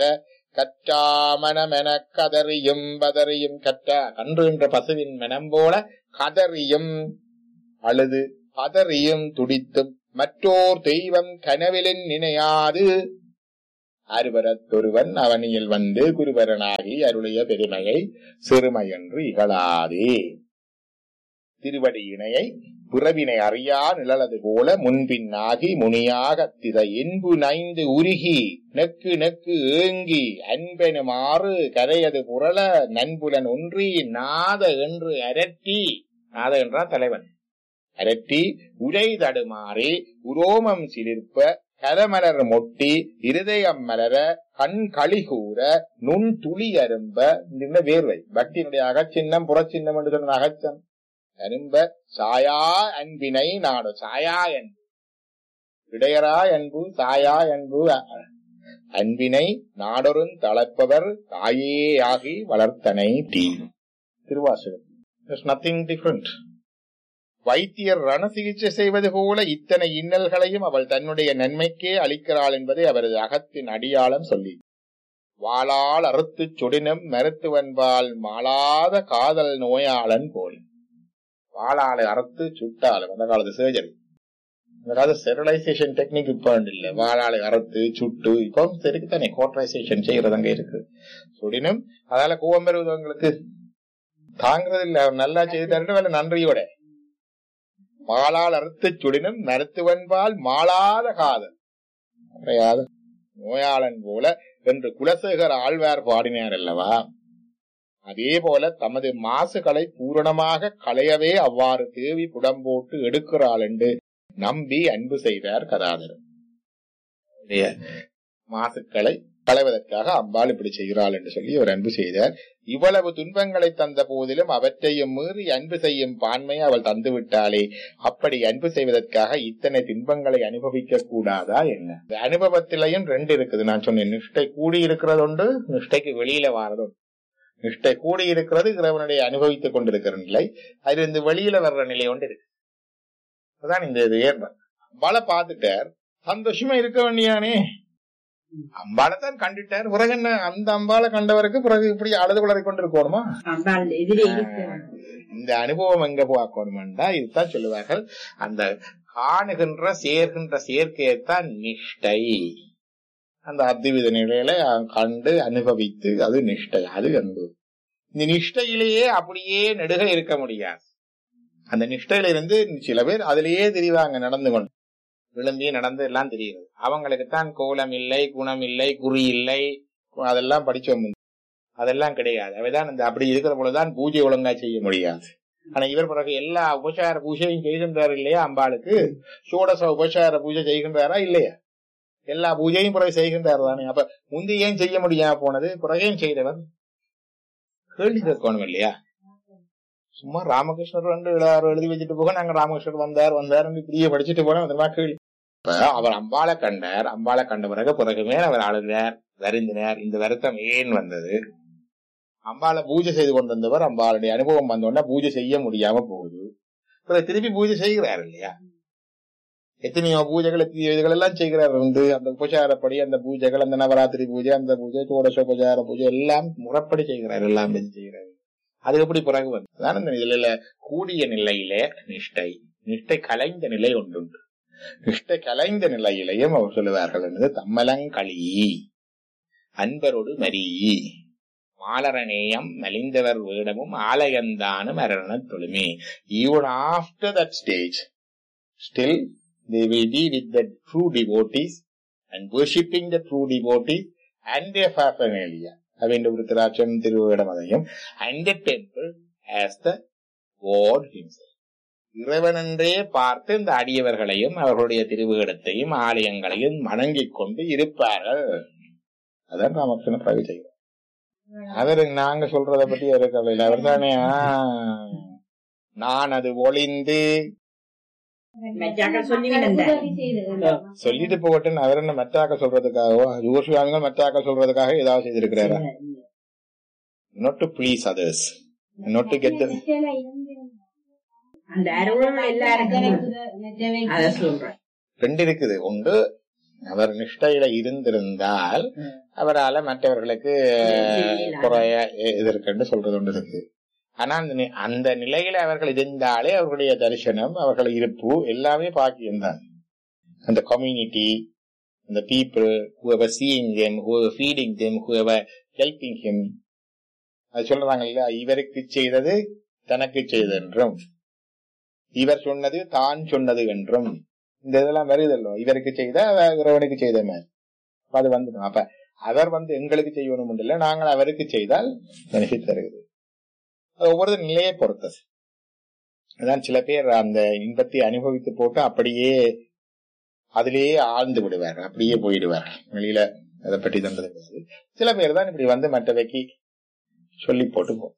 கற்றாமனமென கதறியும் பதறியும், கற்ற கன்று என்ற பசுவின் மனம் போல கதறியும் அழுது பதறியும் துடித்தும் மற்றோர் தெய்வம் கனவிலின் நினையாது அருவரத்தொருவன் அவனியில் வந்து குருவரனாகி அருளிய பெருமையை சிறுமை என்று இகழாதே. திருவடி இணையை புறவினை அறியா நிழலது போல முன்பின்னாகி முனியாக திரை என்பு நைந்து உருகி நெக்கு நெக்கு ஏங்கி அன்பெனுமாறு கரையது புரள நண்புலன் ஒன்றி நாத என்று அரட்டி, நாத என்றால் தலைவன், அரட்டி உரை தடுமாறி உரோமம் சிலிர்ப்ப கரமலர் மொட்டி இருதயம் மலர கண் களிகூற நுண் துளி அரும்ப. இந்த வேர்வை பக்தியினுடைய அகச்சின்னம் புறச்சின்னம் என்று சொன்ன அகச்சம் அரும்ப சாயா அன்பினை நாடு. சாயா அன்பு இடையரா அன்பு சாயா அன்பு அன்பினை நாடொருந் தளப்பவர் தாயே ஆகி வளர்த்தனை தீ. திருவாசகம். Nothing different. வைத்தியர் ரண சிகிச்சை செய்வது போல இத்தனை இன்னல்களையும் அவள் தன்னுடைய நன்மைக்கே அளிக்கிறாள் என்பதை அவரது அகத்தின் அடியாளம் சொல்லி, வாளால் அறுத்து சுடினும் மருத்துவன்பால் மாளாத காதல் நோயாளன் போலி. வாளாலை அறுத்து சுட்டாலும் அந்த காலத்து சர்ஜரி, அந்த காலத்து ஸ்டெரிலைசேஷன் டெக்னிக் இப்ப இல்ல. வாளாலை அறுத்து சுட்டு இப்போ சரிக்குத்தானே கோட்டரைசேஷன் செய்யறது அங்க இருக்கு. சுடினும் அதால கோவம் பெறுவதவங்களுக்கு தாங்கிறது இல்ல. அவர் நல்லா செய்து தரணும் வேலை நன்றியோட. மாளால் அறுத்து சுடினும் மருத்துவன்பால் மாளாத காதல் நோயாளன் போல என்று குலசேகர ஆழ்வார் பாடினார் அல்லவா? அதே போல தமது மாசுகளை பூரணமாக களையவே அவ்வாறு தேவி புடம்போட்டு எடுக்கிறாள் என்று நம்பி அன்பு செய்தார் கதாதரன். மாசுக்களை களைவதற்காக அம்பாள் இப்படி செய்கிறாள் என்று சொல்லி அவர் அன்பு செய்தார். இவ்வளவு துன்பங்களை தந்த போதிலும் அவற்றையும் மீறி அன்பு செய்யும் பான்மையை அவள் தந்து விட்டாளே, அப்படி அன்பு செய்வதற்காக இத்தனை துன்பங்களை அனுபவிக்க கூடாதா என்ன? அனுபவத்திலையும் ரெண்டு இருக்குது. நான் சொன்னேன், நிஷ்டை கூடி இருக்கிறது உண்டு, நிஷ்டைக்கு வெளியில வாரது உண்டு. நிஷ்டை கூடி இருக்கிறது இறைவனுடைய அனுபவித்துக் கொண்டிருக்கிற நிலை, அது இந்த வெளியில வர்ற நிலை ஒன்று இருக்கு. அதான் இந்த இது ஏற்ப அம்பாளை பார்த்துட்டார், சந்தோஷமா இருக்க வேண்டியானே. அம்பாளைத்தான் கண்டுட்டார், பிறகு என்ன அந்த அம்பாளை கண்டவருக்கு பிறகு இப்படி அழுது குளறி கொண்டிருக்கணுமா? இந்த அனுபவம் எங்க பார்க்கணும்டா இதுதான் சொல்லுவார்கள். அந்த காணுகின்ற சேர்கின்ற சேர்க்கையத்தான் நிஷ்டை. அந்த அத்வித நிலையில கண்டு அனுபவித்து அது நிஷ்டை, அது அன்பு. இந்த நிஷ்டையிலேயே அப்படியே நெடுக இருக்க முடியாது. அந்த நிஷ்டையில இருந்து சில பேர் அதிலேயே தெரிவாங்க, நடந்து கொண்டு விளம்பியே நடந்து எல்லாம் தெரியுது. அவங்களுக்குத்தான் கோலம் இல்லை, குணம் இல்லை, குறி இல்லை, அதெல்லாம் படிச்சோம். அதெல்லாம் கிடையாது. அவைதான் இந்த அப்படி இருக்கிற போலதான் பூஜை ஒழுங்கா செய்ய முடியாது. ஆனா இவர் பிறகு எல்லா உபசார பூஜையும் செய்கின்றார் இல்லையா? அம்பாளுக்கு சோடச உபசார பூஜை செய்கின்றாரா இல்லையா? எல்லா பூஜையும் பிறகு செய்கின்றார் தானே. அப்ப முந்தி ஏன் செய்ய முடியாம போனது, பிறகையும் செய்தவர் கேள்வி கேட்கணும் இல்லையா? சும்மா ராமகிருஷ்ணர் வந்து எழுதி வச்சுட்டு போக நாங்க ராமகிருஷ்ணர் வந்தார் வந்தார் இப்படியே படிச்சுட்டு போனோம். அதெல்லாம் கேள்வி. இப்ப அவர் அம்பாளை கண்டார், அம்பாளை கண்ட பிறகு பிறகுமே அவர் அழுதார், வருந்தினார். இந்த வருத்தம் ஏன் வந்தது? அம்பாளை பூஜை செய்து கொண்டிருந்தவர் அம்பாளுடைய அனுபவம் வந்தோன்னா பூஜை செய்ய முடியாம போகுது. பிறகு திருப்பி பூஜை செய்கிறார் இல்லையா? எத்தனையோ பூஜைகள் இதுகள் எல்லாம் செய்கிறார். வந்து அந்த உபசாரப்படி அந்த பூஜைகள், அந்த நவராத்திரி பூஜை, அந்த பூஜை, சோடசோபசார பூஜை எல்லாம் முறைப்படி செய்கிறார், எல்லாம் செய்கிறார். அது எப்படி பிறகு வந்து அதான் இந்த நிலையில கூடிய நிலையில நிஷ்டை, நிஷ்டை கலைந்த நிலை ஒன்றுண்டு. நிஷ்டை கலைந்த நிலையிலையும் அவர் சொல்லுவார்கள் என்பது தம்மலங்களி அன்பரோடு மரி மாலரநேயம் மலிந்தவர் வேடமும் ஆலயந்தானும் அரண தொழுமே. Even after that stage, still they will be with the true devotees and worshipping the true devotees and their paraphernalia. Avindu Vrithiracham Thiruvedamathayam and the temple as the God himself. இறைவனன்றே பார்த்து இந்த அடியவர்களையும் அவர்களுடைய திருவேடத்தையும் ஆலயங்களையும் வணங்கிக் கொண்டு இருப்பார்கள். அதான் ராமகிருஷ்ண பிரவி செய்வார். அவரு நாங்க சொல்றத பத்தி அவரு கவலை. அவர் தானே நான் அது ஒளிந்து சொல்லிட்டு போகட்டும். அவர் என்ன மெத்தாக்க சொல்றதுக்காகவோ யோசுவாமிகள் மெத்தாக்க சொல்றதுக்காக ஏதாவது செய்திருக்கிறாரா? not to please others, not to get them. ரெண்டு இருக்குது. ஒன்று, அவர் நிஷ்டையில இருந்திருந்தால் அவரால் மற்றவர்களுக்கு குறைய எதிர்க்கு சொல்றது ஒன்று இருக்கு. ஆனா அந்த நிலையில அவர்கள் இருந்தாலே அவர்களுடைய தரிசனம், அவர்கள் இருப்பு எல்லாமே பாக்கியம்தான். அந்த community, the people who were seeing them, who were feeding them, who were helping him. அது சொல்றாங்க இல்ல, இவருக்கு செய்தது தனக்கு செய்தது என்றும், இவர் சொன்னது தான் சொன்னது என்றும், இந்த இதெல்லாம் வருதல்லோ, இவருக்கு செய்த இறைவனுக்கு செய்த மாதிரி அது வந்து அப்ப அவர் வந்து எங்களுக்கு செய்யணும் இல்ல, நாங்கள் அவருக்கு செய்தால் பெனிஃபிட் தருகிறது. ஒவ்வொரு நிலையை பொறுத்தது. அதான் சில பேர் அந்த இன்பத்தை அனுபவித்து போட்டு அப்படியே அதிலேயே ஆழ்ந்து விடுவார், அப்படியே போயிடுவார், வெளியில அதை பற்றி தந்தது. சில பேர் தான் இப்படி வந்து மற்றவைக்கு சொல்லி போட்டு போ.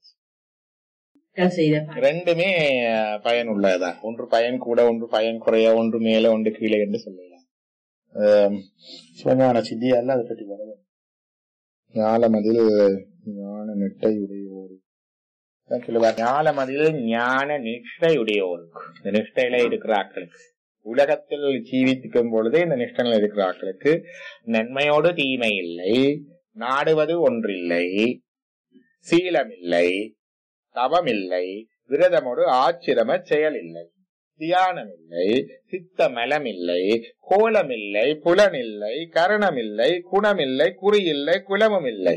ரெண்டுமே பயன் உள்ளதுதான். ஒன்று பயன் கூட, ஒன்று பயன் குறைய, ஒன்று மேல ஒன்று கீழே என்று சொல்லலாம். சிவஞான சித்தியால அதை பற்றி வர ஞானமதில் ஞான நிட்டை உடையோரு சொல்லுவார். ஞானமதில் ஞான நிஷ்டை உடையோருக்கு, இந்த நிஷ்டையில இருக்கிற ஆட்களுக்கு, உலகத்தில் ஜீவித்துக்கும் பொழுதே இந்த நிஷ்டனில் இருக்கிற ஆட்களுக்கு நன்மையோடு தீமை இல்லை, நாடுவது ஒன்றில்லை, சீலமில்லை, தவமில்லை, விரதமோடு ஆச்சிரம செயல் இல்லை, தியானமில்லை, சித்த மலமில்லை, கோலமில்லை, புலனில்லை, கரணமில்லை, குணமில்லை, குறியில்லை, குலமும் இல்லை,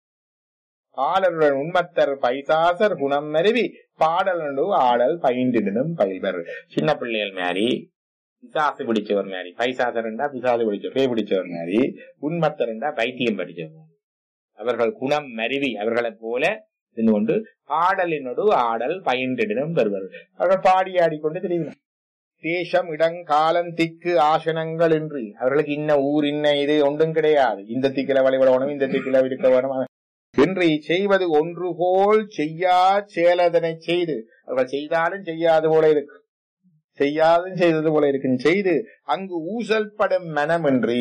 ஆடலுடன் உண்மத்தர் பைசாசர் குணம் மருவி பாடலு ஆடல் பயின்றினும் பயில்வர். சின்ன பிள்ளைகள் மாறி பிசாசு பிடிச்சவர் மாறி, பைசாசர்ண்டா பிசாசு பிடிச்சவர், பேய் பிடிச்சவர் மாறி, உண்மத்தர்ண்டா பைத்தியம் படிச்சவர், அவர்கள் குணம் மருவி அவர்களை போல இருந்து கொண்டு ஆடலினோடு ஆடல் பயின்றினும் பெறுவர். அவர்கள் பாடி ஆடிக்கொண்டு தெரிவினார். தேசம் இடங்காலம் திக்கு ஆசனங்கள் என்று அவர்களுக்கு இன்ன ஊர் இன்ன இது ஒன்றும் கிடையாது. இந்த திக்கில வழிபடணும், இந்த திக்கில இருக்க வேணும் என்று செய்வது ஒன்று போல் செய்யா செயலதனை செய்து, அவர்கள் செய்தாலும் செய்யாது போல இருக்கு, செய்யாதும் செய்தது போல இருக்கு செய்து அங்கு ஊசல்படும் மனமின்றி,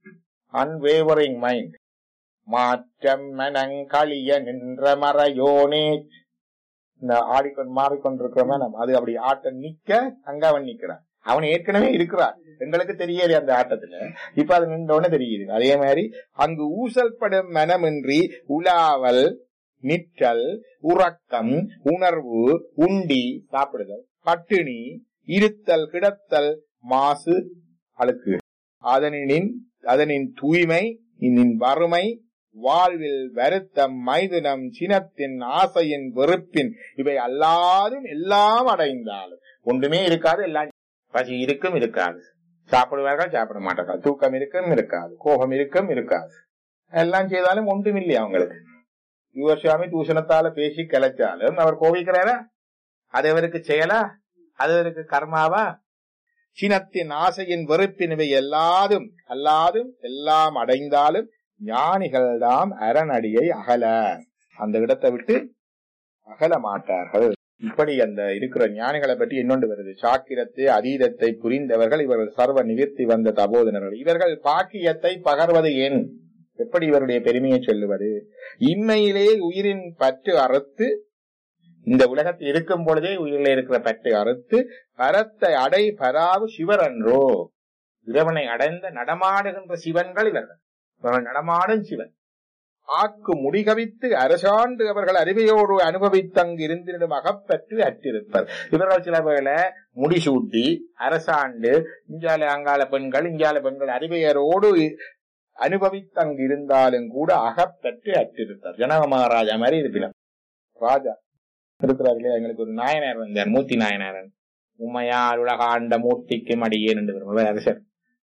அன்வேவரிங் மைண்ட், மாற்றம் மனங்களிய நின்ற மறையோனே, இந்த ஆடிக்கொண்டு மாறிக்கொண்டிருக்கிற மனம் அது அப்படி ஆட்டம் நிக்க அங்க அவன் நிக்கிறான். அவன் ஏற்கனவே இருக்கிறான், எங்களுக்கு தெரியல அந்த ஆட்டத்துல, இப்ப அது நின்றோன்னு தெரியுது. அதே மாதிரி அங்கு ஊசல்படும் மனமின்றி உலாவல், நிற்றல், உறக்கம், உணர்வு, உண்டி சாப்பிடுதல், பட்டினி, இருத்தல், கிடத்தல், மாசு, அழுக்கு, அதனின் அதனின் தூய்மை, இன்னின் வறுமை, வாழ்வில் வருத்தம், மைதுனம், சினத்தின், ஆசையின், வெறுப்பின், இவை அல்லாதும் எல்லாம் அடைந்தாலும் ஒன்றுமே இருக்காது. எல்லாம் பசி இருக்கும் இருக்காது, சாப்பிடுவார்கள் சாப்பிட மாட்டார்கள், தூக்கம் இருக்கும் இருக்காது, கோபம் இருக்கும் இருக்காது, எல்லாம் செய்தாலும் ஒன்றும் இல்லையா அவங்களுக்கு. யுவசாமி தூஷணத்தால பேசி கிளச்சாலும் அவர் கோபிக்கிறாரா? அது அவருக்கு செயலா? அது அவருக்கு கர்மாவா? சினத்தின், ஆசையின், வெறுப்பின், இவை எல்லாதும் அல்லாதும் எல்லாம் அடைந்தாலும் ஞானிகள் தாம் அரணடியை அகல, அந்த இடத்தை விட்டு அகல மாட்டார்கள். இப்படி அந்த இருக்கிற ஞானிகளை பற்றி இன்னொன்று வருது. சாக்கிரத்தை அதீதத்தை புரிந்தவர்கள் இவர்கள் சர்வ நிவர்த்தி வந்த தபோதனர்கள். இவர்கள் பாக்கியத்தை பகர்வது ஏன்? எப்படி இவருடைய பெருமையை சொல்லுவது? இம்மையிலே உயிரின் பற்று அறுத்து, இந்த உலகத்தில் இருக்கும் பொழுதே உயிரில் இருக்கிற பற்றை அறுத்து பரத்தை அடை பராவு சிவர் அன்றோ, இறைவனை அடைந்த நடமாடுகின்ற சிவன்கள் இவர்கள். இவர்கள் நடமாடும் சிவன். ஆக்கு முடிகவித்து அரசாண்டு அவர்கள் அறிவையோடு அனுபவித்தங்கு இருந்திடும் அகப்பற்று அற்றிருப்பர். இவர்கள் சில வேளை முடிசூட்டி அரசாண்டு இங்கால அங்கால பெண்கள் இங்கால பெண்கள் அறிவையரோடு அனுபவித்தங்கு இருந்தாலும் கூட அகப்பற்று அற்றிருப்பார். ஜனக மகாராஜா மாதிரி இருப்பினார். ராஜா இருக்கிறார்களே, எங்களுக்கு ஒரு நாயனார் வந்தார், மூர்த்தி நாயனாரன். உண்மையால் உலகாண்ட மூர்த்திக்கு மடியேன் என்று அரசர்.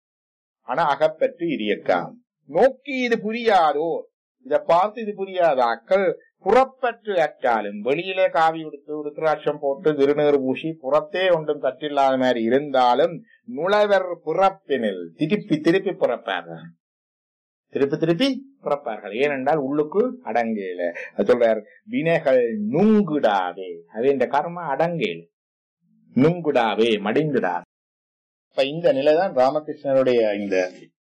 ஆனா அகப்பற்று இரியக்காம். நோக்கி இது புரியாதோ, இதை பார்த்து இது புரியாத அக்கள் புறப்பற்று அற்றாலும், வெளியிலே காவி உடுத்து உருத்திராட்சம் போட்டு திருநீர் பூசி புறத்தே ஒன்றும் பற்றில்லாத மாதிரி இருந்தாலும் நுழைவர் புறப்பினில் திருப்பி திருப்பி புறப்பார்கள், திருப்பி திருப்பி புறப்பார்கள். ஏனென்றால் உள்ளுக்கு அடங்கேல. அது சொல்றார், வினைகள் நுங்குடாவே, அது இந்த கர்ம அடங்கேல, நுங்குடாவே மடிந்துடாவே. இப்ப இந்த நிலைதான் ராமகிருஷ்ணருடைய இந்த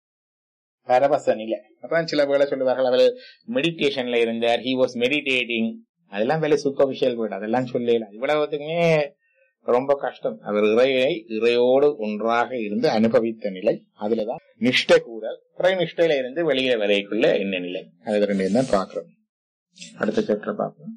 பரவச நிலை. அப்புறம் சில வேலை சொல்லுவார்கள், அவர் மெடிடேஷன்ல இருந்தார், ஹி வாஸ் மெடிடேட்டிங். அதெல்லாம் வேலை சூப்பர்ஃபிஷியல் வேர்டு, அதெல்லாம் சொல்லல. இவ்வளவுக்குமே ரொம்ப கஷ்டம். அவர் இறையை இறையோடு ஒன்றாக இருந்து அனுபவித்த நிலை. அதுலதான் நிஷ்டை கூட, இறை நிஷ்டையில இருந்து வெளியே வரைக்குள்ள என்ன நிலை, அது ரெண்டு தான் பாக்குறோம். அடுத்த சாப்டர் பார்ப்போம்.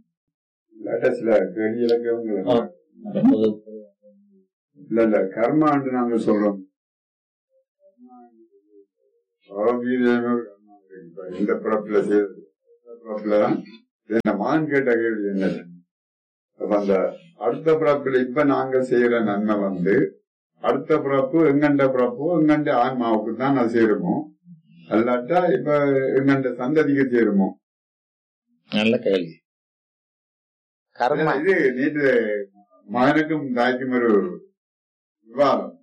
இல்ல இல்ல கர்மான்னு நாங்க சொல்றோம். இந்த பிறப்புல செய்யறது பிறப்புலதான் என்ன மான் கேட்ட கேள்வி என்னது? அந்த அடுத்த பிறப்புல இப்ப நாங்க செய்யற நன்மை வந்து அடுத்த பிறப்பு எங்கண்ட பிறப்போ எங்கண்ட ஆன்மாவுக்கு தான் அது சேருமோ, அல்லாட்டா இப்ப எங்கண்ட சந்ததிக்கு சேருமோ? நல்ல கேள்வி. கர்மா இது நேற்று மகனுக்கும் தாய்க்கும் ஒரு விவாதம்.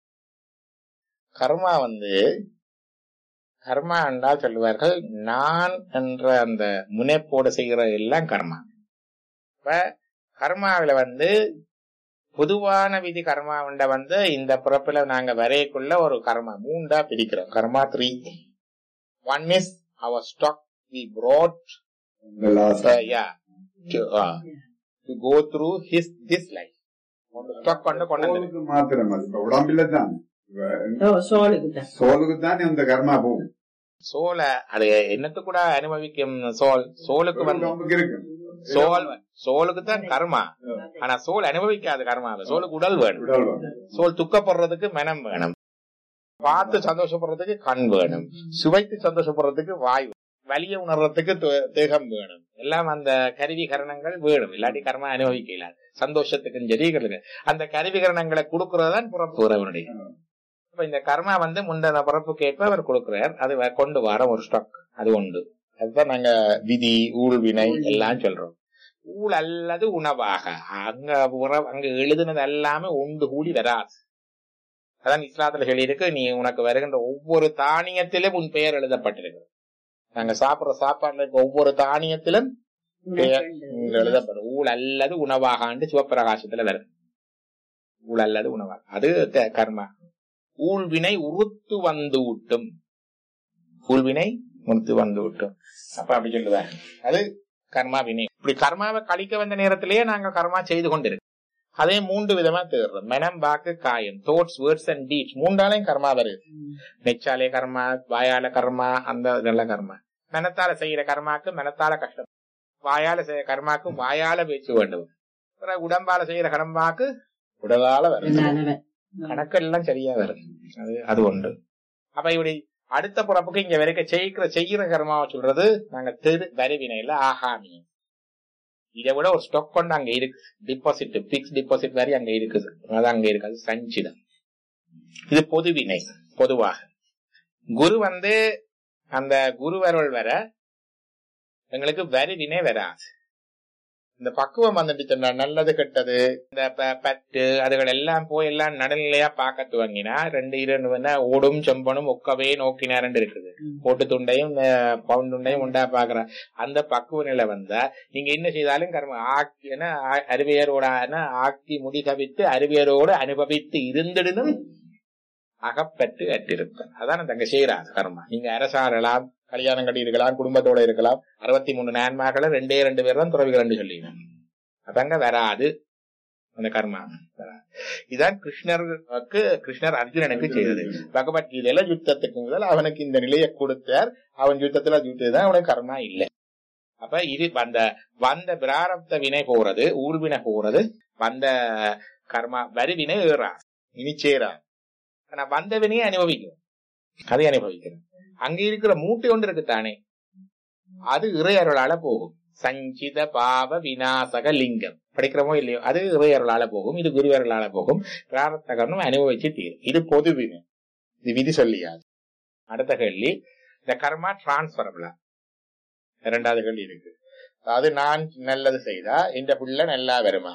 கர்மா வந்து கர்மா என்றால் சொல்லுவார்கள் நான் என்ற அந்த முனைப்போடு செய்கிற எல்லாம் கர்மா. இப்ப கர்மாவில வந்து பொதுவான விதி கர்மாவுண்ட வந்து இந்த பிறப்புல நாங்க வரையக்குள்ள ஒரு கர்மா மூண்டா பிரிக்கிறோம். கர்மா three. One is our stock we brought uh, yeah to, uh, to go through his this life. Stock கொண்டு கொண்டு மாத்திரம் அது இப்ப உடம்பில தான் சோலுக்கு தான் இந்த கர்மா போகும். சோல அது என்னத்து கூட அனுபவிக்கும். சோல் சோலுக்கு வந்து இருக்கு. சோல் சோலுக்கு தான் கர்மா. ஆனா சோல் அனுபவிக்காது கர்மா. சோலுக்கு உடல் வேணும். சோல் துக்கப்படுறதுக்கு மனம் வேணும், பார்த்து சந்தோஷப்படுறதுக்கு கண் வேணும், சுவைத்து சந்தோஷப்படுறதுக்கு வாய், வலிய உணர்றதுக்கு தேகம் வேணும். எல்லாம் அந்த கருவி கரணங்கள் வேணும். இல்லாட்டி கர்மா அனுபவிக்கல. சந்தோஷத்துக்கு சரி அந்த கருவி கரணங்களை கொடுக்கறதுதான் பிறப்பு உறவனுடைய. இப்ப இந்த கர்மா வந்து முந்தின பிறப்புக்கு ஏற்ப அவர் கொடுக்கிறார். அது கொண்டு வர ஒரு ஸ்டாக் அது உண்டு. அதுதான் நாங்க விதி ஊழ் வினை எல்லாம் சொல்றோம். ஊழ் அல்லது உணவாக அங்க உறவு அங்க எழுதுனது எல்லாமே உண்டு கூடி வராது. அதான் இஸ்லாத்துல சொல்லி இருக்கு, நீ உனக்கு வருகின்ற ஒவ்வொரு தானியத்திலும் உன் பெயர் எழுதப்பட்டிருக்கு. நாங்க சாப்பிடுற சாப்பாடுல இருக்க ஒவ்வொரு தானியத்திலும் பெயர் எழுதப்படும். ஊழ் அல்லது உணவாக சிவப்பிரகாசத்துல வருது. ஊழ் அல்லது உணவாக அது கர்மா. ஊழ்வினை உறுத்து வந்து விட்டும். ஊழ்வினை உறுத்து வந்து விட்டும். அப்ப அப்படி சொல்லுவார். அது கர்மா வினை. இப்படி கர்மாவை கழிக்க வந்த நேரத்திலேயே நாங்க கர்மா செய்து கொண்டிருக்கோம். அதே மூன்று விதமா தேடுறோம். மனம், வாக்கு, காயம். தோட்ஸ், வேர்ட்ஸ் அண்ட் டீட்ஸ் மூன்றாலையும் கர்மா வருது. நெச்சாலே கர்மா, வாயால கர்மா, அந்த நல்ல கர்மா. மனத்தால செய்யற கர்மாக்கு மனத்தால கஷ்டம், வாயால செய்யற கர்மாக்கு வாயால பேச்சு வேண்டும், உடம்பால செய்யற கர்மாக்கு உடலால வரும். கணக்கெல்லாம் சரியா வரும். அது அது ஒன்று. அப்ப இப்படி அடுத்த பிறப்புக்கு இங்க வரைக்கும் செய்கிற செய்கிற கர்மாவை சொல்றது நாங்க தெரு வரிவினையில ஆகாமியம். இதை விட ஒரு ஸ்டாக் கொண்டு அங்க இருக்கு. டிபாசிட், பிக்ஸ் டிபாசிட் வரி அங்க இருக்குது. அது அங்க இருக்காது, சஞ்சிதம். இது பொதுவினை. பொதுவாக குரு வந்து அந்த குருவருள் வர எங்களுக்கு வரிவினை வராது. இந்த பக்குவம் வந்துட்டு நல்லது கெட்டது இந்த பட்டு அதுகள் எல்லாம் போய் எல்லாம் நடுநிலையா பார்க்க துவங்கினா ரெண்டு இரண்டு ஓடும் செம்பனும் ஒக்கவே நோக்கினார் இருக்குது. போட்டு துண்டையும் பவுன் துண்டையும் உண்டா பாக்குற அந்த பக்குவ நிலை வந்தா நீங்க என்ன செய்தாலும் கர்ம ஆக்கி அறிவியரோட ஆக்கி முடி கவித்து அறிவியரோடு அனுபவித்து இருந்திடனும் அகப்பற்று அற்றிருப்பேன். அதான் தங்க செய்யறாது கர்மா. நீங்க அரசாரலாம், கல்யாணம் கட்டி இருக்கலாம், குடும்பத்தோட இருக்கலாம். அறுபத்தி மூணு நான்மாக்களை ரெண்டே ரெண்டு பேர் தான் துறவிகள் சொல்லிக்கணும். அதங்க வராது அந்த கர்மா. இதான் கிருஷ்ணருக்கு கிருஷ்ணர் அர்ஜுனனுக்கு செய்தது. பகவத்கீதையில யுத்தத்துக்கு முதல் அவனுக்கு இந்த நிலையை கொடுத்தார். அவன் யுத்தத்துல யுத்ததான் அவனுக்கு கர்மா இல்லை. அப்ப இது அந்த வந்த பிராரப்த வினை போறது, ஊழ்வினை போறது, வந்த கர்மா வரிவினை ஏறா இனி சேரா. ஆனா வந்த வினையை அனுபவிக்கும், அதை அனுபவிக்கிறேன். அங்க இருக்கிற மூட்டை ஒன்று இருக்குத்தானே, அது இறையருளால போகும். சஞ்சித பாவ விநாசக லிங்கம் படிக்கிறோமோ இல்லையோ, அது இறையருளால போகும். இது குருவருளால போகும். பிராரப்த கர்மம் அனுபவிச்சு தீரும். இது பொது வினை, இது விதி சொல்லியாது. அடுத்த கேள்வி, இந்த கர்மா டிரான்ஸ்பரபிளா? இரண்டாவது கேள்வி இருக்கு. அதாவது நான் நல்லது செய்தா எந்த பிள்ளை நல்லா வருமா?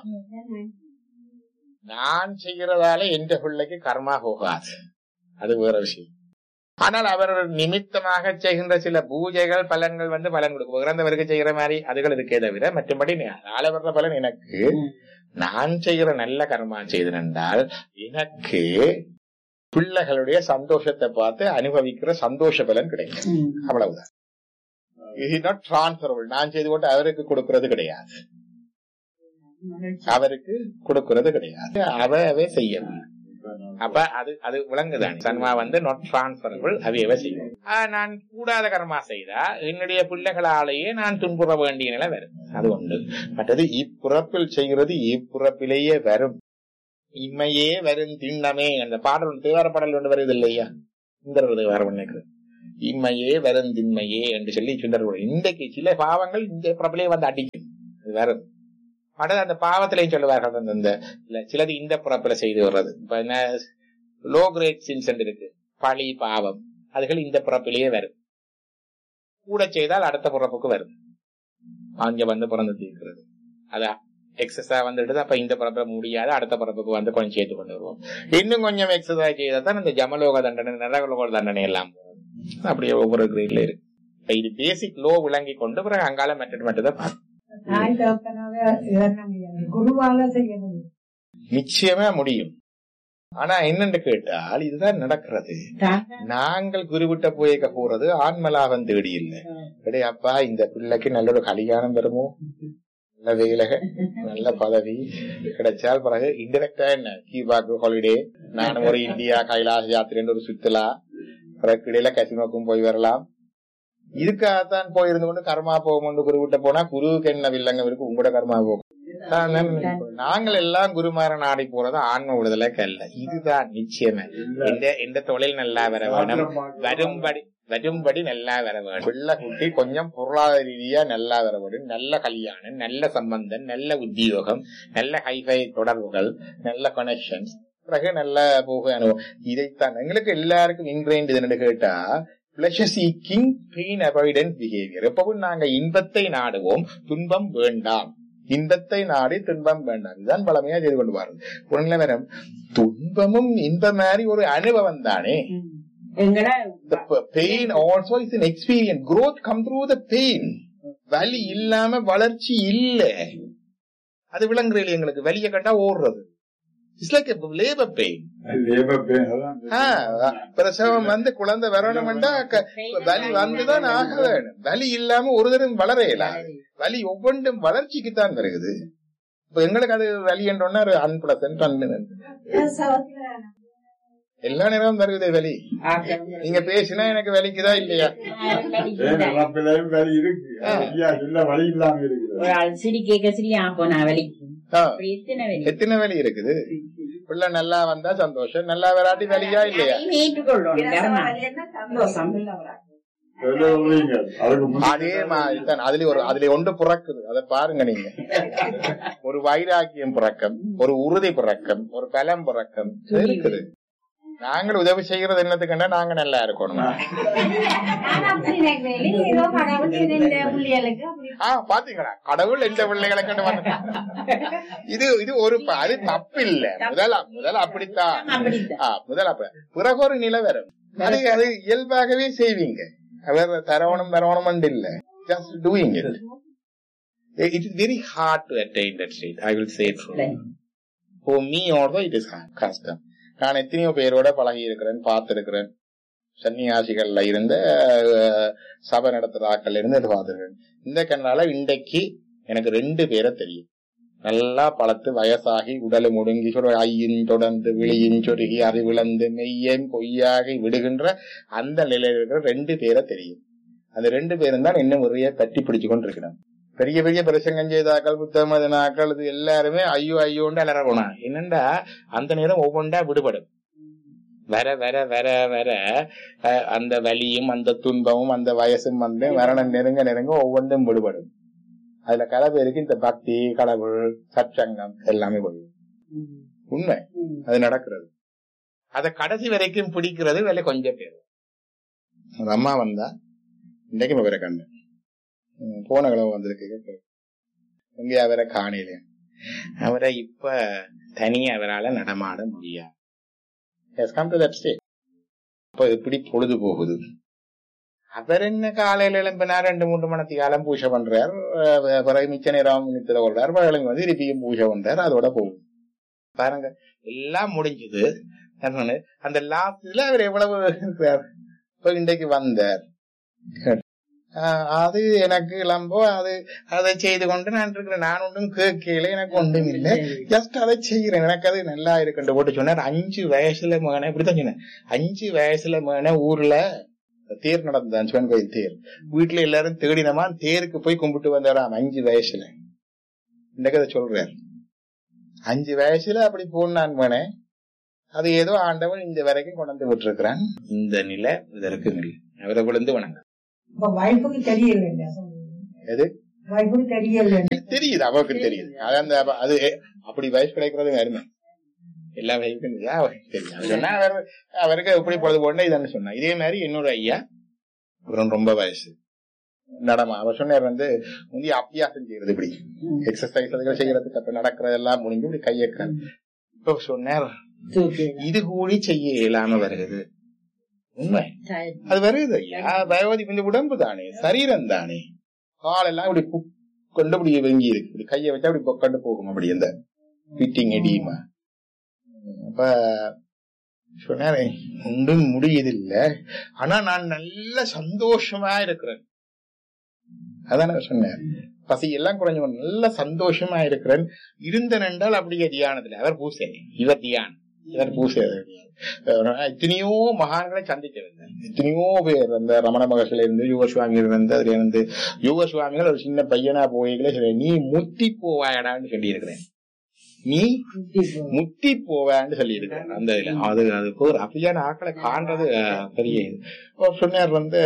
நான் செய்யறதால எந்த பிள்ளைக்கு கர்மா போகாது, அது வேற விஷயம். ஆனால் அவர் நிமித்தமாக செய்கின்ற சில பூஜைகள் பலன்கள் வந்து பலன் கொடுக்கும். இறந்தவருக்கு செய்கிற மாதிரி அதுகள் இருக்கே தவிர மற்றபடி நாள வர்ற பலன் எனக்கு நான் செய்கிற நல்ல கர்மா செய்தென்றால் எனக்கு பிள்ளைகளுடைய சந்தோஷத்தை பார்த்து அனுபவிக்கிற சந்தோஷ பலன் கிடைக்கும். அவ்வளவுதான். இது நாட் டிரான்ஸ்பரபிள். நான் செய்து கொண்டு அவருக்கு கொடுக்கறது கிடையாது, அவருக்கு கொடுக்கறது கிடையாது, அவையவே செய்யணும். அப்ப அது அது விளங்குதான். கர்மா வந்து நாட் டிரான்ஸ்பரபிள், அவையவே செய்யும். நான் கூடாத கர்மா செய்தா என்னுடைய பிள்ளைகளாலேயே நான் துன்புற வேண்டிய நிலை வரும். அது ஒன்று. மற்றது இப்புறப்பில் செய்கிறது இப்புறப்பிலேயே வரும். இம்மையே வரும் திண்ணமே அந்த பாடல் தேவார பாடல் ஒன்று வருது இல்லையா? இந்த தேவாரம் நினைக்கிறது. இன்மையே வருந்தின்மையே என்று சொல்லி சுந்தரர் இன்றைக்கு சில பாவங்கள் இந்த பிறப்பிலே வந்து அடிக்கும். அது வரும். அடுத்து அந்த பாவத்திலையும் சொல்லுவார்கள் அந்த சிலது இந்த பிறப்பில செய்து வர்றது. இப்ப என்ன லோ கிரேட் சின்ஸ் இருக்கு, பழி பாவம், அதுகள் இந்த பிறப்பிலேயே வரும். கூட செய்தால் அடுத்த பிறப்புக்கு வரும். அங்க வந்து பிறந்து தீர்க்கிறது. அதான் எக்ஸசா வந்துடுது. அப்ப இந்த பிறப்ப முடியாது, அடுத்த பிறப்புக்கு வந்து கொஞ்சம் சேர்த்து கொண்டு வருவோம். இன்னும் கொஞ்சம் எக்ஸசைஸ் செய்தால் தான் இந்த ஜமலோக தண்டனை, நரகலோக தண்டனை எல்லாம் அப்படியே ஒவ்வொரு கிரேட்ல இருக்கு. இது பேசிக் லோ விளங்கி கொண்டு பிறகு அங்கால மெட்டட் மட்டும் தான் நிச்சயமா முடியும். ஆனா என்னன்னு கேட்டால் இதுதான் நடக்கிறது. நாங்கள் குருவிட்ட போய்க்க போறது ஆன்மலாபம் தேடி இல்லை. கிடையாப்பா இந்த பிள்ளைக்கு நல்ல ஒரு கல்யாணம் வருமோ, நல்ல வேலை, நல்ல பதவி கிடைச்சால் பிறகு இன்டெரக்டா என்ன கீபாக்கு ஹாலிடே, நானும் ஒரு இந்தியா கைலாச யாத்திரைன்னு ஒரு சுத்தலா, பிறகு இடையில கசினோக்கும் போய் வரலாம். இதுக்காகத்தான் போயிருந்து கொண்டு கர்மா போகும். குருவிட்ட போனா குருவுக்கு என்ன வில்லங்க இருக்கு, உங்களோட கர்மா போகும். நாங்கள் எல்லாம் குருமார நாடி போறது ஆன்ம விடுதலைக்கு அல்ல. இதுதான் நிச்சயமே. இந்த தொழில் நல்லா வர வேணும், வரும்படி வரும்படி நல்லா வர வேணும். பிள்ளை குட்டி கொஞ்சம் பொருளாதார ரீதியா நல்லா வர வேணும். நல்ல கல்யாணம், நல்ல சம்பந்தம், நல்ல உத்தியோகம், நல்ல ஹைஃபை தொடர்புகள், நல்ல கனெக்ஷன்ஸ், பிறகு நல்ல போக அனுபவம். இதைத்தான் எங்களுக்கு எல்லாருக்கும் இன்கிரைண்ட் இதுன்னு கேட்டா pleasure seeking pain avoidant behavior. எப்பவும் நாங்க இன்பத்தை நாடுவோம், துன்பம் வேண்டாம். இன்பத்தை நாடி துன்பம் வேண்டாம். இதுதான் பழமையா செய்து கொண்டு வரும். உடனே வேணும் துன்பமும் இன்ப மாதிரி ஒரு அனுபவம் தானே. pain also is an experience. Growth come through the pain. வலி இல்லாம வளர்ச்சி இல்ல. அது விளங்குறது எங்களுக்கு. வலிய கட்டா ஓடுறது. It's like a labor pain. Labor pain. பிரசவம் வந்து குழந்தை வரணும்டா வலி வந்துதான் ஆக வேணும். வலி இல்லாம ஒரு தரம் வளரையல. வலி ஒவ்வொன்றும் வளர்ச்சிக்குத்தான் வருகிறது. இப்ப எங்களுக்கு அது வலி என்றோன்னா அன்பிளசன்ட் எல்லா நேரமும் வருது வலி. நீங்க பேசினா எனக்கு வலிக்குதா இல்லையா? வலி இருக்கு, வலி இல்லாம இருக்கு. எத்தனை வலி இருக்குது? பிள்ளை நல்லா வந்தா சந்தோஷம், நல்லா வராட்டி வலியா இல்லையா? அதே மாதிரிதான் அதுல ஒரு அதுல ஒன்று பிறக்குது. அதை பாருங்க நீங்க. ஒரு வைராக்கியம் பிறக்கம், ஒரு உறுதி பிறக்கம், ஒரு பலம் பிறக்கம் இருக்குது. நாங்கள் உதவி செய்யறது என்னத்துக்குன்னா நாங்க நல்லா இருக்கணும். பாத்தீங்களா கடவுள் எந்த பிள்ளைகளுக்கு இது இது ஒரு அது தப்பு இல்ல. முதல் முதல் அப்படித்தான் முதல் அப்ப பிறகு ஒரு நிலவரம் அது அது இயல்பாகவே செய்வீங்க. அவர் தரவணும் தரவணும் இல்ல, just doing it. It is very hard to attain that state. I will say it for you. For me also it is custom. நான் எத்தனையோ பேரோட பழகி இருக்கிறேன், பார்த்திருக்கிறேன். சன்னியாசிகள்ல இருந்த சபை நடத்துற ஆக்கள் இருந்து பார்த்திருக்கிறேன். இந்த கண்ணால இன்றைக்கு எனக்கு ரெண்டு பேரை தெரியும். நல்லா பழத்து வயசாகி உடலும் ஒடுங்கி ஐயின் தொடர்ந்து விழியின் சொருகி அறிவிழந்து மெய்யன் பொய்யாகி விடுகின்ற அந்த நிலையில இருக்கிற ரெண்டு பேரை தெரியும். அந்த ரெண்டு பேரும் தான் இன்னும் நிறைய தட்டி பிடிச்சு கொண்டு இருக்கிறேன். பெரிய பெரிய பிரசங்கம் செய்தாக்கள், புத்தகமதினாக்கள், இது எல்லாருமே ஐயோ ஐயோன்னு அலறோனா. என்னண்டா அந்த நேரம் ஒவ்வொன்றா விடுபடும். வர வர வர வர அந்த வலியும் அந்த துன்பமும் அந்த வயசும் வந்து மரணம் நெருங்க நெருங்க ஒவ்வொன்றும் விடுபடும். அதுல கலை பேருக்கு இந்த பக்தி, கடவுள், சற்சங்கம் எல்லாமே போயிடும். உண்மை அது நடக்கிறது. அத கடைசி வரைக்கும் பிடிக்கிறது வேலை கொஞ்சம் பேர். ஒரு அம்மா வந்தா இன்றைக்கும் அவரை கண்டு போன கிழமை வந்திருக்கு. எங்கேயா அவரை காணல. அவரை இப்ப தனியா அவரால் நடமாட முடியாது. அப்ப எப்படி பொழுது போகுது. அவர் என்ன காலையில எழும்பினா ரெண்டு மூன்று மணி காலம் பூஜை பண்றார். பிறகு மிச்ச நேரம் நித்திர ஓடுறார். பகலுக்கு வந்து திருப்பியும் பூஜை பண்றார். அதோட போகுது. பாருங்க எல்லாம் முடிஞ்சது. அந்த லாஸ்ட்ல அவர் எவ்வளவு இருக்கிறார். இப்ப இன்றைக்கு வந்தார். அது எனக்கு இளம்போ அது அதை செய்து கொண்டு நான் இருக்கிறேன். நான் ஒன்றும் கேட்கல, எனக்கு ஒன்றும் இல்லை, ஜஸ்ட் அதை செய்யறேன். எனக்கு அது நல்லா இருக்குன்னு போட்டு சொன்னார். அஞ்சு வயசுல மகனை இப்படித்தான் சொன்னேன். அஞ்சு வயசுல மகனை ஊர்ல தேர் நடந்தான், சிவன் கோயில் தேர். வீட்டுல எல்லாரும் தேடினமா தேருக்கு போய் கும்பிட்டு வந்தாராம் அஞ்சு வயசுல. இந்த கதை சொல்றாரு. அஞ்சு வயசுல அப்படி போனான் மகனை. அது ஏதோ ஆண்டவன் இந்த வரைக்கும் கொண்டு விட்டு இருக்கிறான். இந்த நிலை இதற்கு இல்லை. அவரை விழுந்து வணங்க. வைஃபுக்கு தெரியல, எது வைஃபுக்கு தெரியல, தெரியுது, அவருக்கு தெரியுது. அது அந்த அது அப்படி வயசு கிடைக்கிறது அருமை. எல்லா வயசுக்கும் தெரியும். சொன்னா அவருக்கு எப்படி பொழுது போடணும் இதுன்னு சொன்னா. இதே மாதிரி இன்னொரு ஐயா அப்புறம் ரொம்ப வயசு நடமா அவர் சொன்னார் வந்து முந்தைய அபியாசம் செய்யறது, இப்படி எக்ஸசைஸ் அதுகள் செய்யறதுக்கு அப்ப நடக்கிறதெல்லாம் முடிஞ்சு இப்படி கையக்க. இப்ப சொன்னார் இது கூடி செய்ய இயலாம வருகிறது. உண்மை அது வருது ஐயா. பகவதி இந்த உடம்பு தானே, சரீரம் தானே, காலெல்லாம் இப்படி கொண்டு அப்படி வெங்கி இருக்கு, இப்படி கையை வச்சா அப்படி கொண்டு போகும் அப்படி அந்த ஃபிட்டிங் எடியுமா. அப்ப சொன்னாரு ஒன்றும் முடியதில்ல, ஆனா நான் நல்ல சந்தோஷமா இருக்கிறேன். அதான சொன்னேன், பசி எல்லாம் குறைஞ்சவன் நல்ல சந்தோஷமா இருக்கிறேன். இருந்தன் என்றால் அப்படியே தியானத்துல அவர் பூசை, இவர் தியானம், இவர் பூசை. எத்தனையோ மகான்களை சந்திக்க வந்தேன், எத்தனையோ பேர் அந்த ரமண மகர்ஷில இருந்து யோக சுவாமி இருந்து அதுல இருந்து யோக சுவாமிகள் ஒரு சின்ன பையனா போய்களே சொல்ல, நீ முத்தி போவாயடான்னு சொல்லி இருக்கிறேன், நீ முத்தி போவான்னு சொல்லி இருக்கிறேன். அந்த இதுல அது அதுக்கு ஒரு அப்படியான ஆக்களை காண்றது பெரிய இது. சொன்னார் வந்து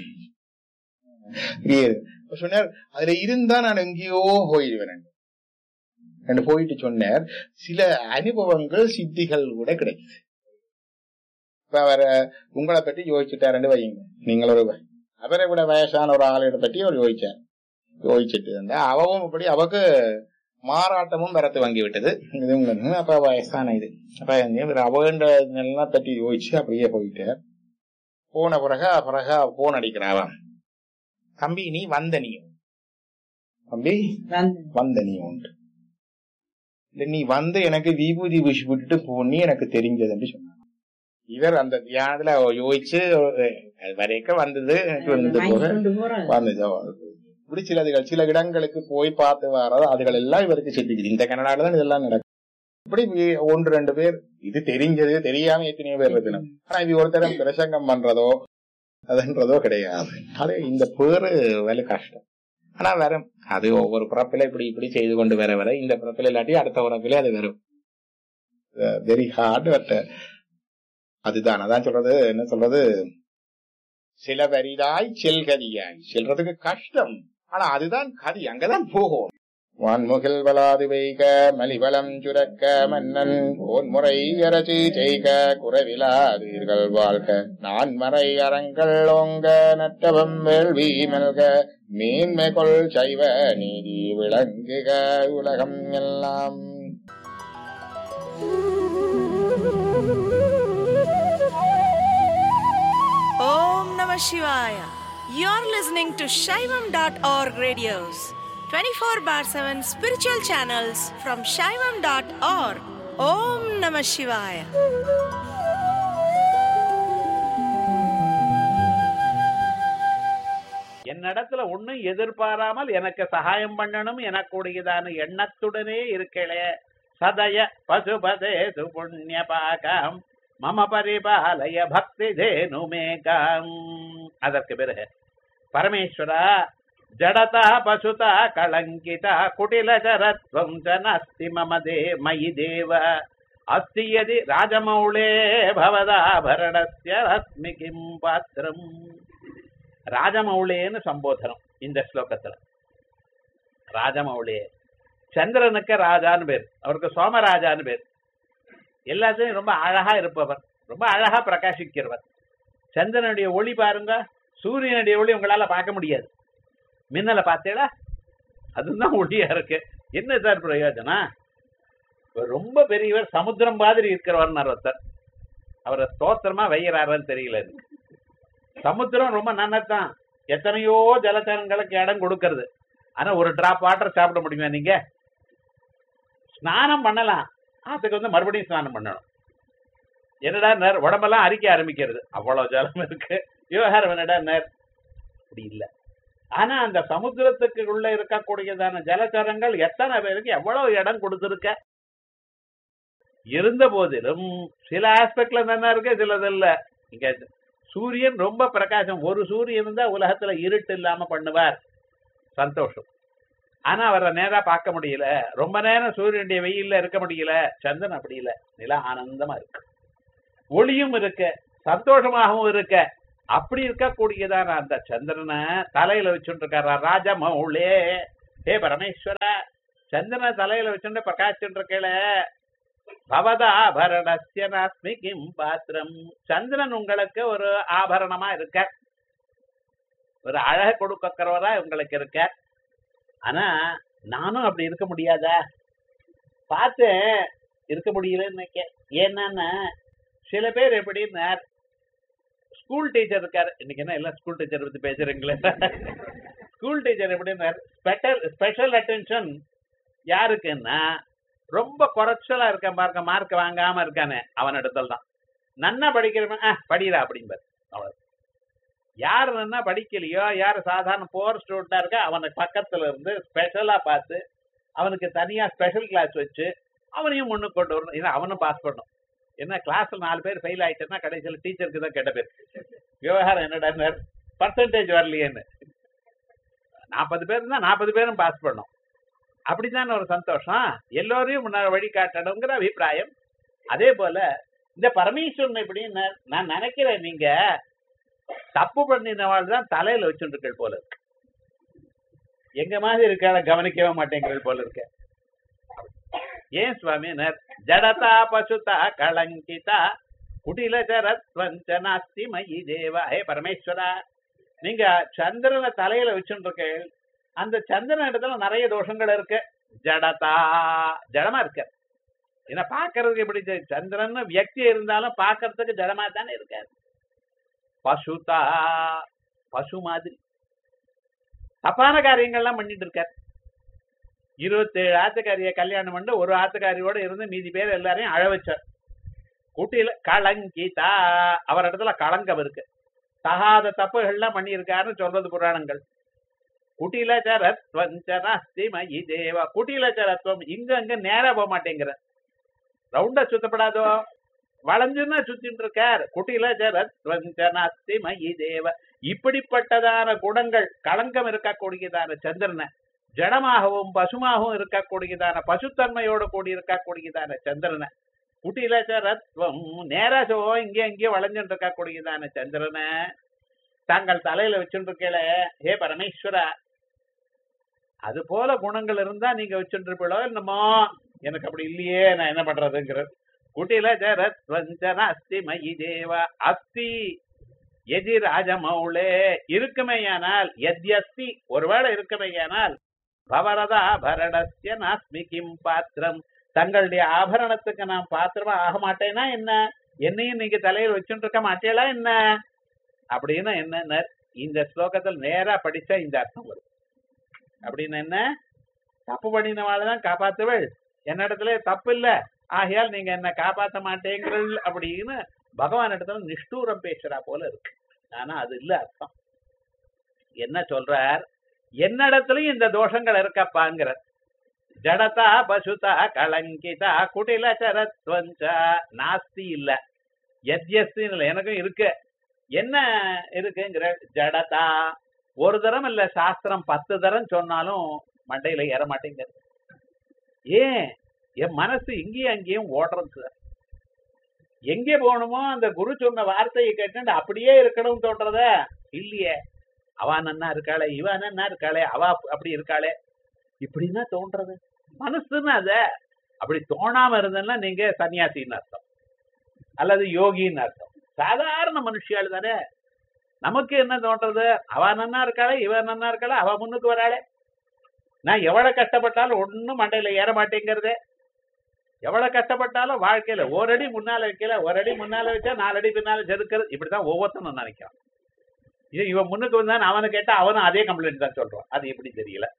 சொன்னார் அதுல இருந்தா நான் எங்கேயோ போயிடுவேன் என்று போயிட்டு சொன்னார். சில அனுபவங்கள் சித்திகள் கூட கிடைக்குது. இப்ப அவரை உங்களை பற்றி யோசிச்சுட்டாருன்னு வையுங்க, நீங்கள் ஒரு அவரை விட வயசான ஒரு ஆளை பற்றி அவர் யோசிச்சார். யோசிச்சுட்டு இருந்தா அவவும் இப்படி அவக்கு மாறாட்டமும் வரத்து வாங்கி விட்டது. அப்ப வயசான இது அப்ப அவன்ற பற்றி யோசிச்சு அப்படியே போயிட்டார். போன பிறகு பிறகு போன் அடிக்கிறாவாம், தம்பி நீ வந்த நீ தம்பி வந்த நீ உண்டு நீ வந்து எனக்கு விபூதி பூசி விட்டுட்டு போனி எனக்கு தெரிஞ்சதுன்னு சொன்னாங்க. இவர் அந்த தியானத்துல யோசிச்சு வரைக்கும் வந்தது எனக்கு வந்தது போக வந்தது. இப்படி சில சில இடங்களுக்கு போய் பார்த்து வர்றது அதுகள் எல்லாம் இவருக்கு சித்திக்குது. இந்த கனடால தான் இதெல்லாம் நடக்கும். இப்படி ஒன்று ரெண்டு பேர் இது தெரிஞ்சது தெரியாம எத்தனையோ பேர் இருக்கணும். ஆனா இது ஒருத்தரம் பிரசங்கம் பண்றதோ அதுன்றதோ கிடையாது. அது இந்த பேரு வேலை கஷ்டம். ஆனா வரும், அது ஒவ்வொரு பிறப்பில இப்படி இப்படி செய்து கொண்டு வர வர இந்த பிறப்பில இல்லாட்டி அடுத்த பிறப்பில அது வரும். Very hard. பட் அதுதான் அதான் சொல்றது, என்ன சொல்றது, சில வரிதாய் செல்கதியாய் செல்றதுக்கு கஷ்டம். ஆனா அதுதான் கதி, அங்கதான் போகும். வான்முகில் வளாது வைக மலிவளம் சுரக்க மன்னன் ஓன்முறை அரசு செய்க குறைவிலாதீர்கள் வாழ்க நான்மறை அறங்கள் ஓங்க நட்டவம் வேள்வி மல்க மேன்மை கொள் சைவ நீதி விளங்குக உலகம் எல்லாம். Om Namah Shivaya. You're listening to Shaivam dot org radios. twenty-four bar seven spiritual channels from Shaivam dot org. Om Namah Shivaya. என்னிடத்துல ஒன்னும் எதிர்பாராமல் எனக்கு சகாயம் பண்ணணும் எனக்குடையதான எண்ணத்துடனே இருக்கலே சதய பசுபதே சுபுண்ணிய பாகம் மம பரிபாலய பக்தி தேனுமேகம். அதற்கு பிறகு பரமேஸ்வரா ஜடதா பசுதா கலங்கிதா குடிலச்சரத்வம் ச நாஸ்தி மம தே மயி தேவ அஸ்தி யதி ராஜமௌளே பவதாபரணஸ்ய ரஸ்மி கிம் பாத்திரம். ராஜமௌளேன்னு சம்போதனம் இந்த ஸ்லோகத்துல. ராஜமௌளே சந்திரனுக்கு ராஜான்னு பேர், அவருக்கு சோமராஜான்னு பேர். எல்லாத்தையும் ரொம்ப அழகா இருப்பவர், ரொம்ப அழகா பிரகாசிக்கிறவர். சந்திரனுடைய ஒளி பாருங்க, சூரியனுடைய ஒளி உங்களால பார்க்க முடியாது. மின்னலை பார்த்தீங்களா, அதுதான் ஒளியா இருக்கு. என்ன சார் பிரயோஜனம்? ரொம்ப பெரியவர், சமுத்திரம் மாதிரி இருக்கிறவர் ஒருத்தர், அவரை ஸ்தோத்திரமா வைக்கிறாருன்னு தெரியல. சமுத்திரம் ரொம்ப நன்னத்தான், எத்தனையோ ஜலச்சரங்களுக்கு இடம் கொடுக்கறது. ஆனா ஒரு டிராப் வாட்டர் சாப்பிட முடியுமா? நீங்க ஸ்நானம் பண்ணலாம், ஆத்துக்கு வந்து மறுபடியும் ஸ்நானம் பண்ணணும். என்னடா நேர் உடம்பெல்லாம் அரிக்க ஆரம்பிக்கிறது, அவ்வளவு ஜலம் இருக்கு. விவகாரம் என்னடா நேர் அப்படி இல்லை. ஆனா அந்த சமுத்திரத்துக்கு உள்ள இருக்கக்கூடியதான ஜலச்சரங்கள் எத்தனை பேருக்கு எவ்வளவு இடம் கொடுத்திருக்க. இருந்த போதிலும் சில ஆஸ்பெக்ட்ல நல்லா இருக்கு, சிலது இல்ல. இங்க சூரியன் ரொம்ப பிரகாசம், ஒரு சூரியன் இருந்தா உலகத்துல இருட்டு இல்லாம பண்ணுவார், சந்தோஷம். ஆனா அவரை நேரா பார்க்க முடியல, ரொம்ப நேரம் சூரியனுடைய வெயில்ல இருக்க முடியல. சந்திரன் அப்படி இல்லை, நில ஆனந்தமா இருக்கு, ஒளியும் இருக்க, சந்தோஷமாகவும் இருக்க. அப்படி இருக்கக்கூடியதான அந்த சந்திரனை தலையில வச்சுட்டு இருக்காரா ராஜமௌளே. ஹே பரமேஸ்வர, சந்திரனை தலையில வச்சுட்டு பிரகாசிச்சுட்டு இருக்கல. பவதாபரணஸ்ய நாஸ்மி கிம் பாத்திரம். சந்திரன் உங்களுக்கு ஒரு ஆபரணமா இருக்க, ஒரு அழக கொடுக்கிறவரா உங்களுக்கு இருக்க. ஆனா நானும் அப்படி இருக்க முடியாதா? பார்த்து இருக்க முடியலன்னு நினைக்க. ஏன்னா சில பேர் எப்படின்னா, ஸ்கூல் டீச்சர் இருக்காரு. இன்னைக்கு என்ன எல்லாம் ஸ்கூல் டீச்சர் பத்தி பேசுறீங்களே. ஸ்கூல் டீச்சர் எப்படின்னா ஸ்பெஷல் ஸ்பெஷல் அட்டென்ஷன் யாருக்குன்னா, ரொம்ப குறைச்சலா இருக்க பாருங்க, மார்க் வாங்காம இருக்கானே அவன் இடத்துல தான். நன்னா படிக்கிறவன் படிடா அப்படின்பாரு. அவ்வளவு. யாரு நன்னா படிக்கலையோ, யாரு சாதாரண போர் ஸ்டூடெண்டா இருக்க, அவனுக்கு பக்கத்துல இருந்து ஸ்பெஷலா பார்த்து அவனுக்கு தனியா ஸ்பெஷல் கிளாஸ் வச்சு அவனையும் முன்னு கொண்டு வரணும். ஏன்னா அவனும் பாஸ் பண்ணும். என்ன கிளாஸ்ல நாலு பேர் ஃபெயில் ஆயிட்டேன்னா கடைசியில் டீச்சருக்கு தான் கெட்ட பேர். விவகாரம் என்னடா பர்சன்டேஜ் வரலையேன்னு. நாற்பது பேர் இருந்தா நாற்பது பேரும் பாஸ் பண்ணும். அப்படித்தான் ஒரு சந்தோஷம். எல்லோரையும் வழிகாட்டணுங்கிற அபிப்பிராயம். அதே போல இந்த பரமேஸ்வரன் எப்படின்னு நான் நினைக்கிறேன், நீங்க தப்பு பண்ணினவாள் தான் தலையில வச்சுருக்கள் போல இருக்கு. எங்க மாதிரி இருக்காத கவனிக்கவே மாட்டேங்கிறது போல இருக்க. ஏன் சுவாமி? ஜடதா பசுதா கலங்கிதா குடிலச்சரத்வஞ்சனாஸ்தி மயி தேவா. ஹே பரமேஸ்வரா, நீங்க சந்திரனை தலையில வச்சுருக்க, அந்த சந்திரன் இடத்துல நிறைய தோஷங்கள் இருக்கு. ஜடதா, ஜடமா இருக்க. ஏன்னா பாக்குறதுக்கு எப்படி சந்திரன் வியக்தி இருந்தாலும் பாக்குறதுக்கு ஜடமா தானே இருக்காரு. பசுதா, பசு மாதிரி தப்பான காரியங்கள்லாம் பண்ணிட்டு இருக்காரு. இருபத்தேழு ஆத்துக்காரிய கல்யாணம் பண்ணி ஒரு ஆத்துக்காரியோட இருந்து மீதி பேர் எல்லாரையும் அழ வச்சார். குட்டியில கலங்கிதா, அவர் இடத்துல களங்கம் இருக்கு. தகாத தப்புகள்லாம் பண்ணியிருக்காருன்னு சொல்றது புராணங்கள். குட்டிலச்சரத்வஞ்சனாஸ்தி மயி தேவா. குட்டிலச்சரத்வம் இங்க அங்க நேரா போக மாட்டேங்கிற, ரவுண்டா சுத்தப்படாதோ, வளைஞ்சுன்னா சுத்திட்டு இருக்கார். குட்டிலச்சரத்வஞ்சனாஸ்தி மயி தேவ. இப்படிப்பட்டதான குணங்கள், களங்கம் இருக்கக்கூடியதான சந்திரனை, ஜடமாகவும் பசுமாகவும் இருக்கக்கூடியதான பசுத்தன்மையோடு கூடி இருக்கக்கூடியதான சந்திரனை, குட்டிலச்சரத்வம் நேராசோ இங்கே இங்கே வளைஞ்சுட்டு இருக்கக்கூடியதான சந்திரனை தாங்கள் தலையில வச்சுட்டு இருக்கல. ஹே பரமேஸ்வரா, அது போல குணங்கள் இருந்தா நீங்க வச்சுட்டு இருப்பீங்களோ என்னமோ. எனக்கு அப்படி இல்லையே, நான் என்ன பண்றதுங்கிறது. குட்டிலச்சரத்வஞ்சனாஸ்தி மயி தேவா. அஸ்தி எதி ராஜமௌளே, இருக்குமையானால், எத்யஸ்தி ஒருவேளை இருக்குமையானால், பவரதா பரணஸ்ய நாஸ்மி கிம் பாத்திரம். தங்களுடைய ஆபரணத்துக்கு நான் பாத்திரமா ஆக மாட்டேன்னா என்ன? என்னையும் நீங்க தலையில் வச்சுட்டு இருக்க மாட்டேலா என்ன அப்படின்னு என்ன இந்த ஸ்லோகத்தில் நேரா படிச்சா இந்த அர்த்தம் வரும். அப்படின்னு என்ன, தப்பு பண்ணினவாழ்தான் காப்பாத்துவள், என்னிடத்துல தப்பு இல்ல, ஆகையால் நீங்க என்ன காப்பாற்ற மாட்டேங்கிறள் அப்படின்னு பகவான் இடத்துல நிஷ்டூரம் பேசுறா போல இருக்கு. ஆனா அது இல்ல அர்த்தம். என்ன சொல்றார், என்னிடத்துலயும் இந்த தோஷங்கள் இருக்கப்பாங்கிற. ஜடதா பசுதா கலங்கிதா குட்டிலச்சரத்வஞ்ச நாஸ்தி இல்ல, எத்யஸ்தி இல்ல, எனக்கும் இருக்கு. என்ன இருக்குங்கிற, ஜடதா. ஒரு தரம் இல்ல, சாஸ்திரம் பத்து தரம் சொன்னாலும் மண்டையில ஏற மாட்டேங்கிறது. ஏன்? என் மனசு இங்கேயும் அங்கேயும் ஓடுறது சார். எங்கே போகணுமோ அந்த குரு சொன்ன வார்த்தையை கேட்டு அப்படியே இருக்கணும் தோன்றத இல்லையே. அவ நன்னா இருக்காளே, இவ நன்னா இருக்காளே, அவ அப்படி இருக்காளே, இப்படின்னா தோன்றது மனசுன்னு. அத அப்படி தோணாம இருந்தேன்னா நீங்க சன்னியாசின்னு அர்த்தம், அல்லது யோகின்னு அர்த்தம். சாதாரண மனுஷியாள் தானே. நமக்கு என்ன தோன்றது, அவ நன்னா இருக்காளே, இவ நன்னா இருக்காளே, அவ முன்னுக்கு வராளே. நான் எவ்வளவு கஷ்டப்பட்டாலும் ஒன்னும் மண்டையில ஏற மாட்டேங்கிறதே. எவ்வளவு கஷ்டப்பட்டாலும் வாழ்க்கையில ஒரு அடி முன்னால வைக்கல, ஒரு அடி முன்னால வச்சா நாலு அடி பின்னால செதுக்கிறது. இப்படிதான் ஒவ்வொருத்தனும் நினைக்கிறான். இது இவன் முன்னுக்கு வந்தான் அவனை கேட்டா அவனும் அதே கம்ப்ளைண்ட் தான் சொல்றான். அது எப்படி தெரியல.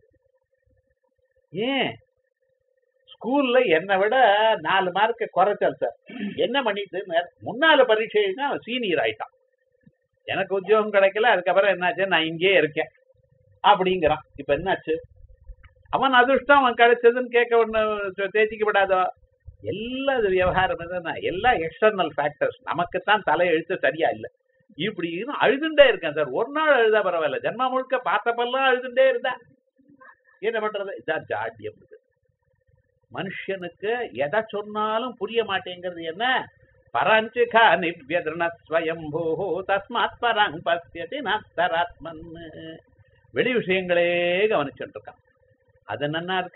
ஏன் ஸ்கூல்ல என்னை விட நாலு மார்க் குறைச்சல் சார். என்ன பண்ணிட்டு முன்னால பரீட்சைன்னா சீனியர் ஆயிட்டான். எனக்கு உத்தியோகம் கிடைக்கல, அதுக்கப்புறம் என்னாச்சு, நான் இங்கே இருக்கேன் அப்படிங்கிறான். இப்ப என்னாச்சு, அவன் அதிர்ஷ்டம் அவன் கிடைச்சதுன்னு கேட்க ஒண்ணு தேய்ச்சிக்கப்படாதோ. எல்லா இது விவகாரம் என்னன்னா எல்லாம் எக்ஸ்டர்னல் ஃபேக்டர்ஸ். நமக்குத்தான் தலை எழுத்து சரியா இல்லை. இப்படி அழுதுண்டே இருக்கேன் சார். ஒரு நாள் அழுதா பரவாயில்ல, ஜென்மா முழுக்க பார்த்தப்பெல்லாம் அழுதுண்டே இருந்தா என்ன பண்றது? இதான் ஜாடியம். மனுஷனுக்கு எதை சொன்னாலும் புரிய மாட்டேங்கிறது. என்ன, பரஞ்சிகா நிவ்யதிருண ஸ்வயம்பூ தஸ்மாத் பரங் பசியதி நத்தராத்மன். வெளி விஷயங்களே கவனிச்சுட்டு இருக்கான். அது நன்னா இருக்கு.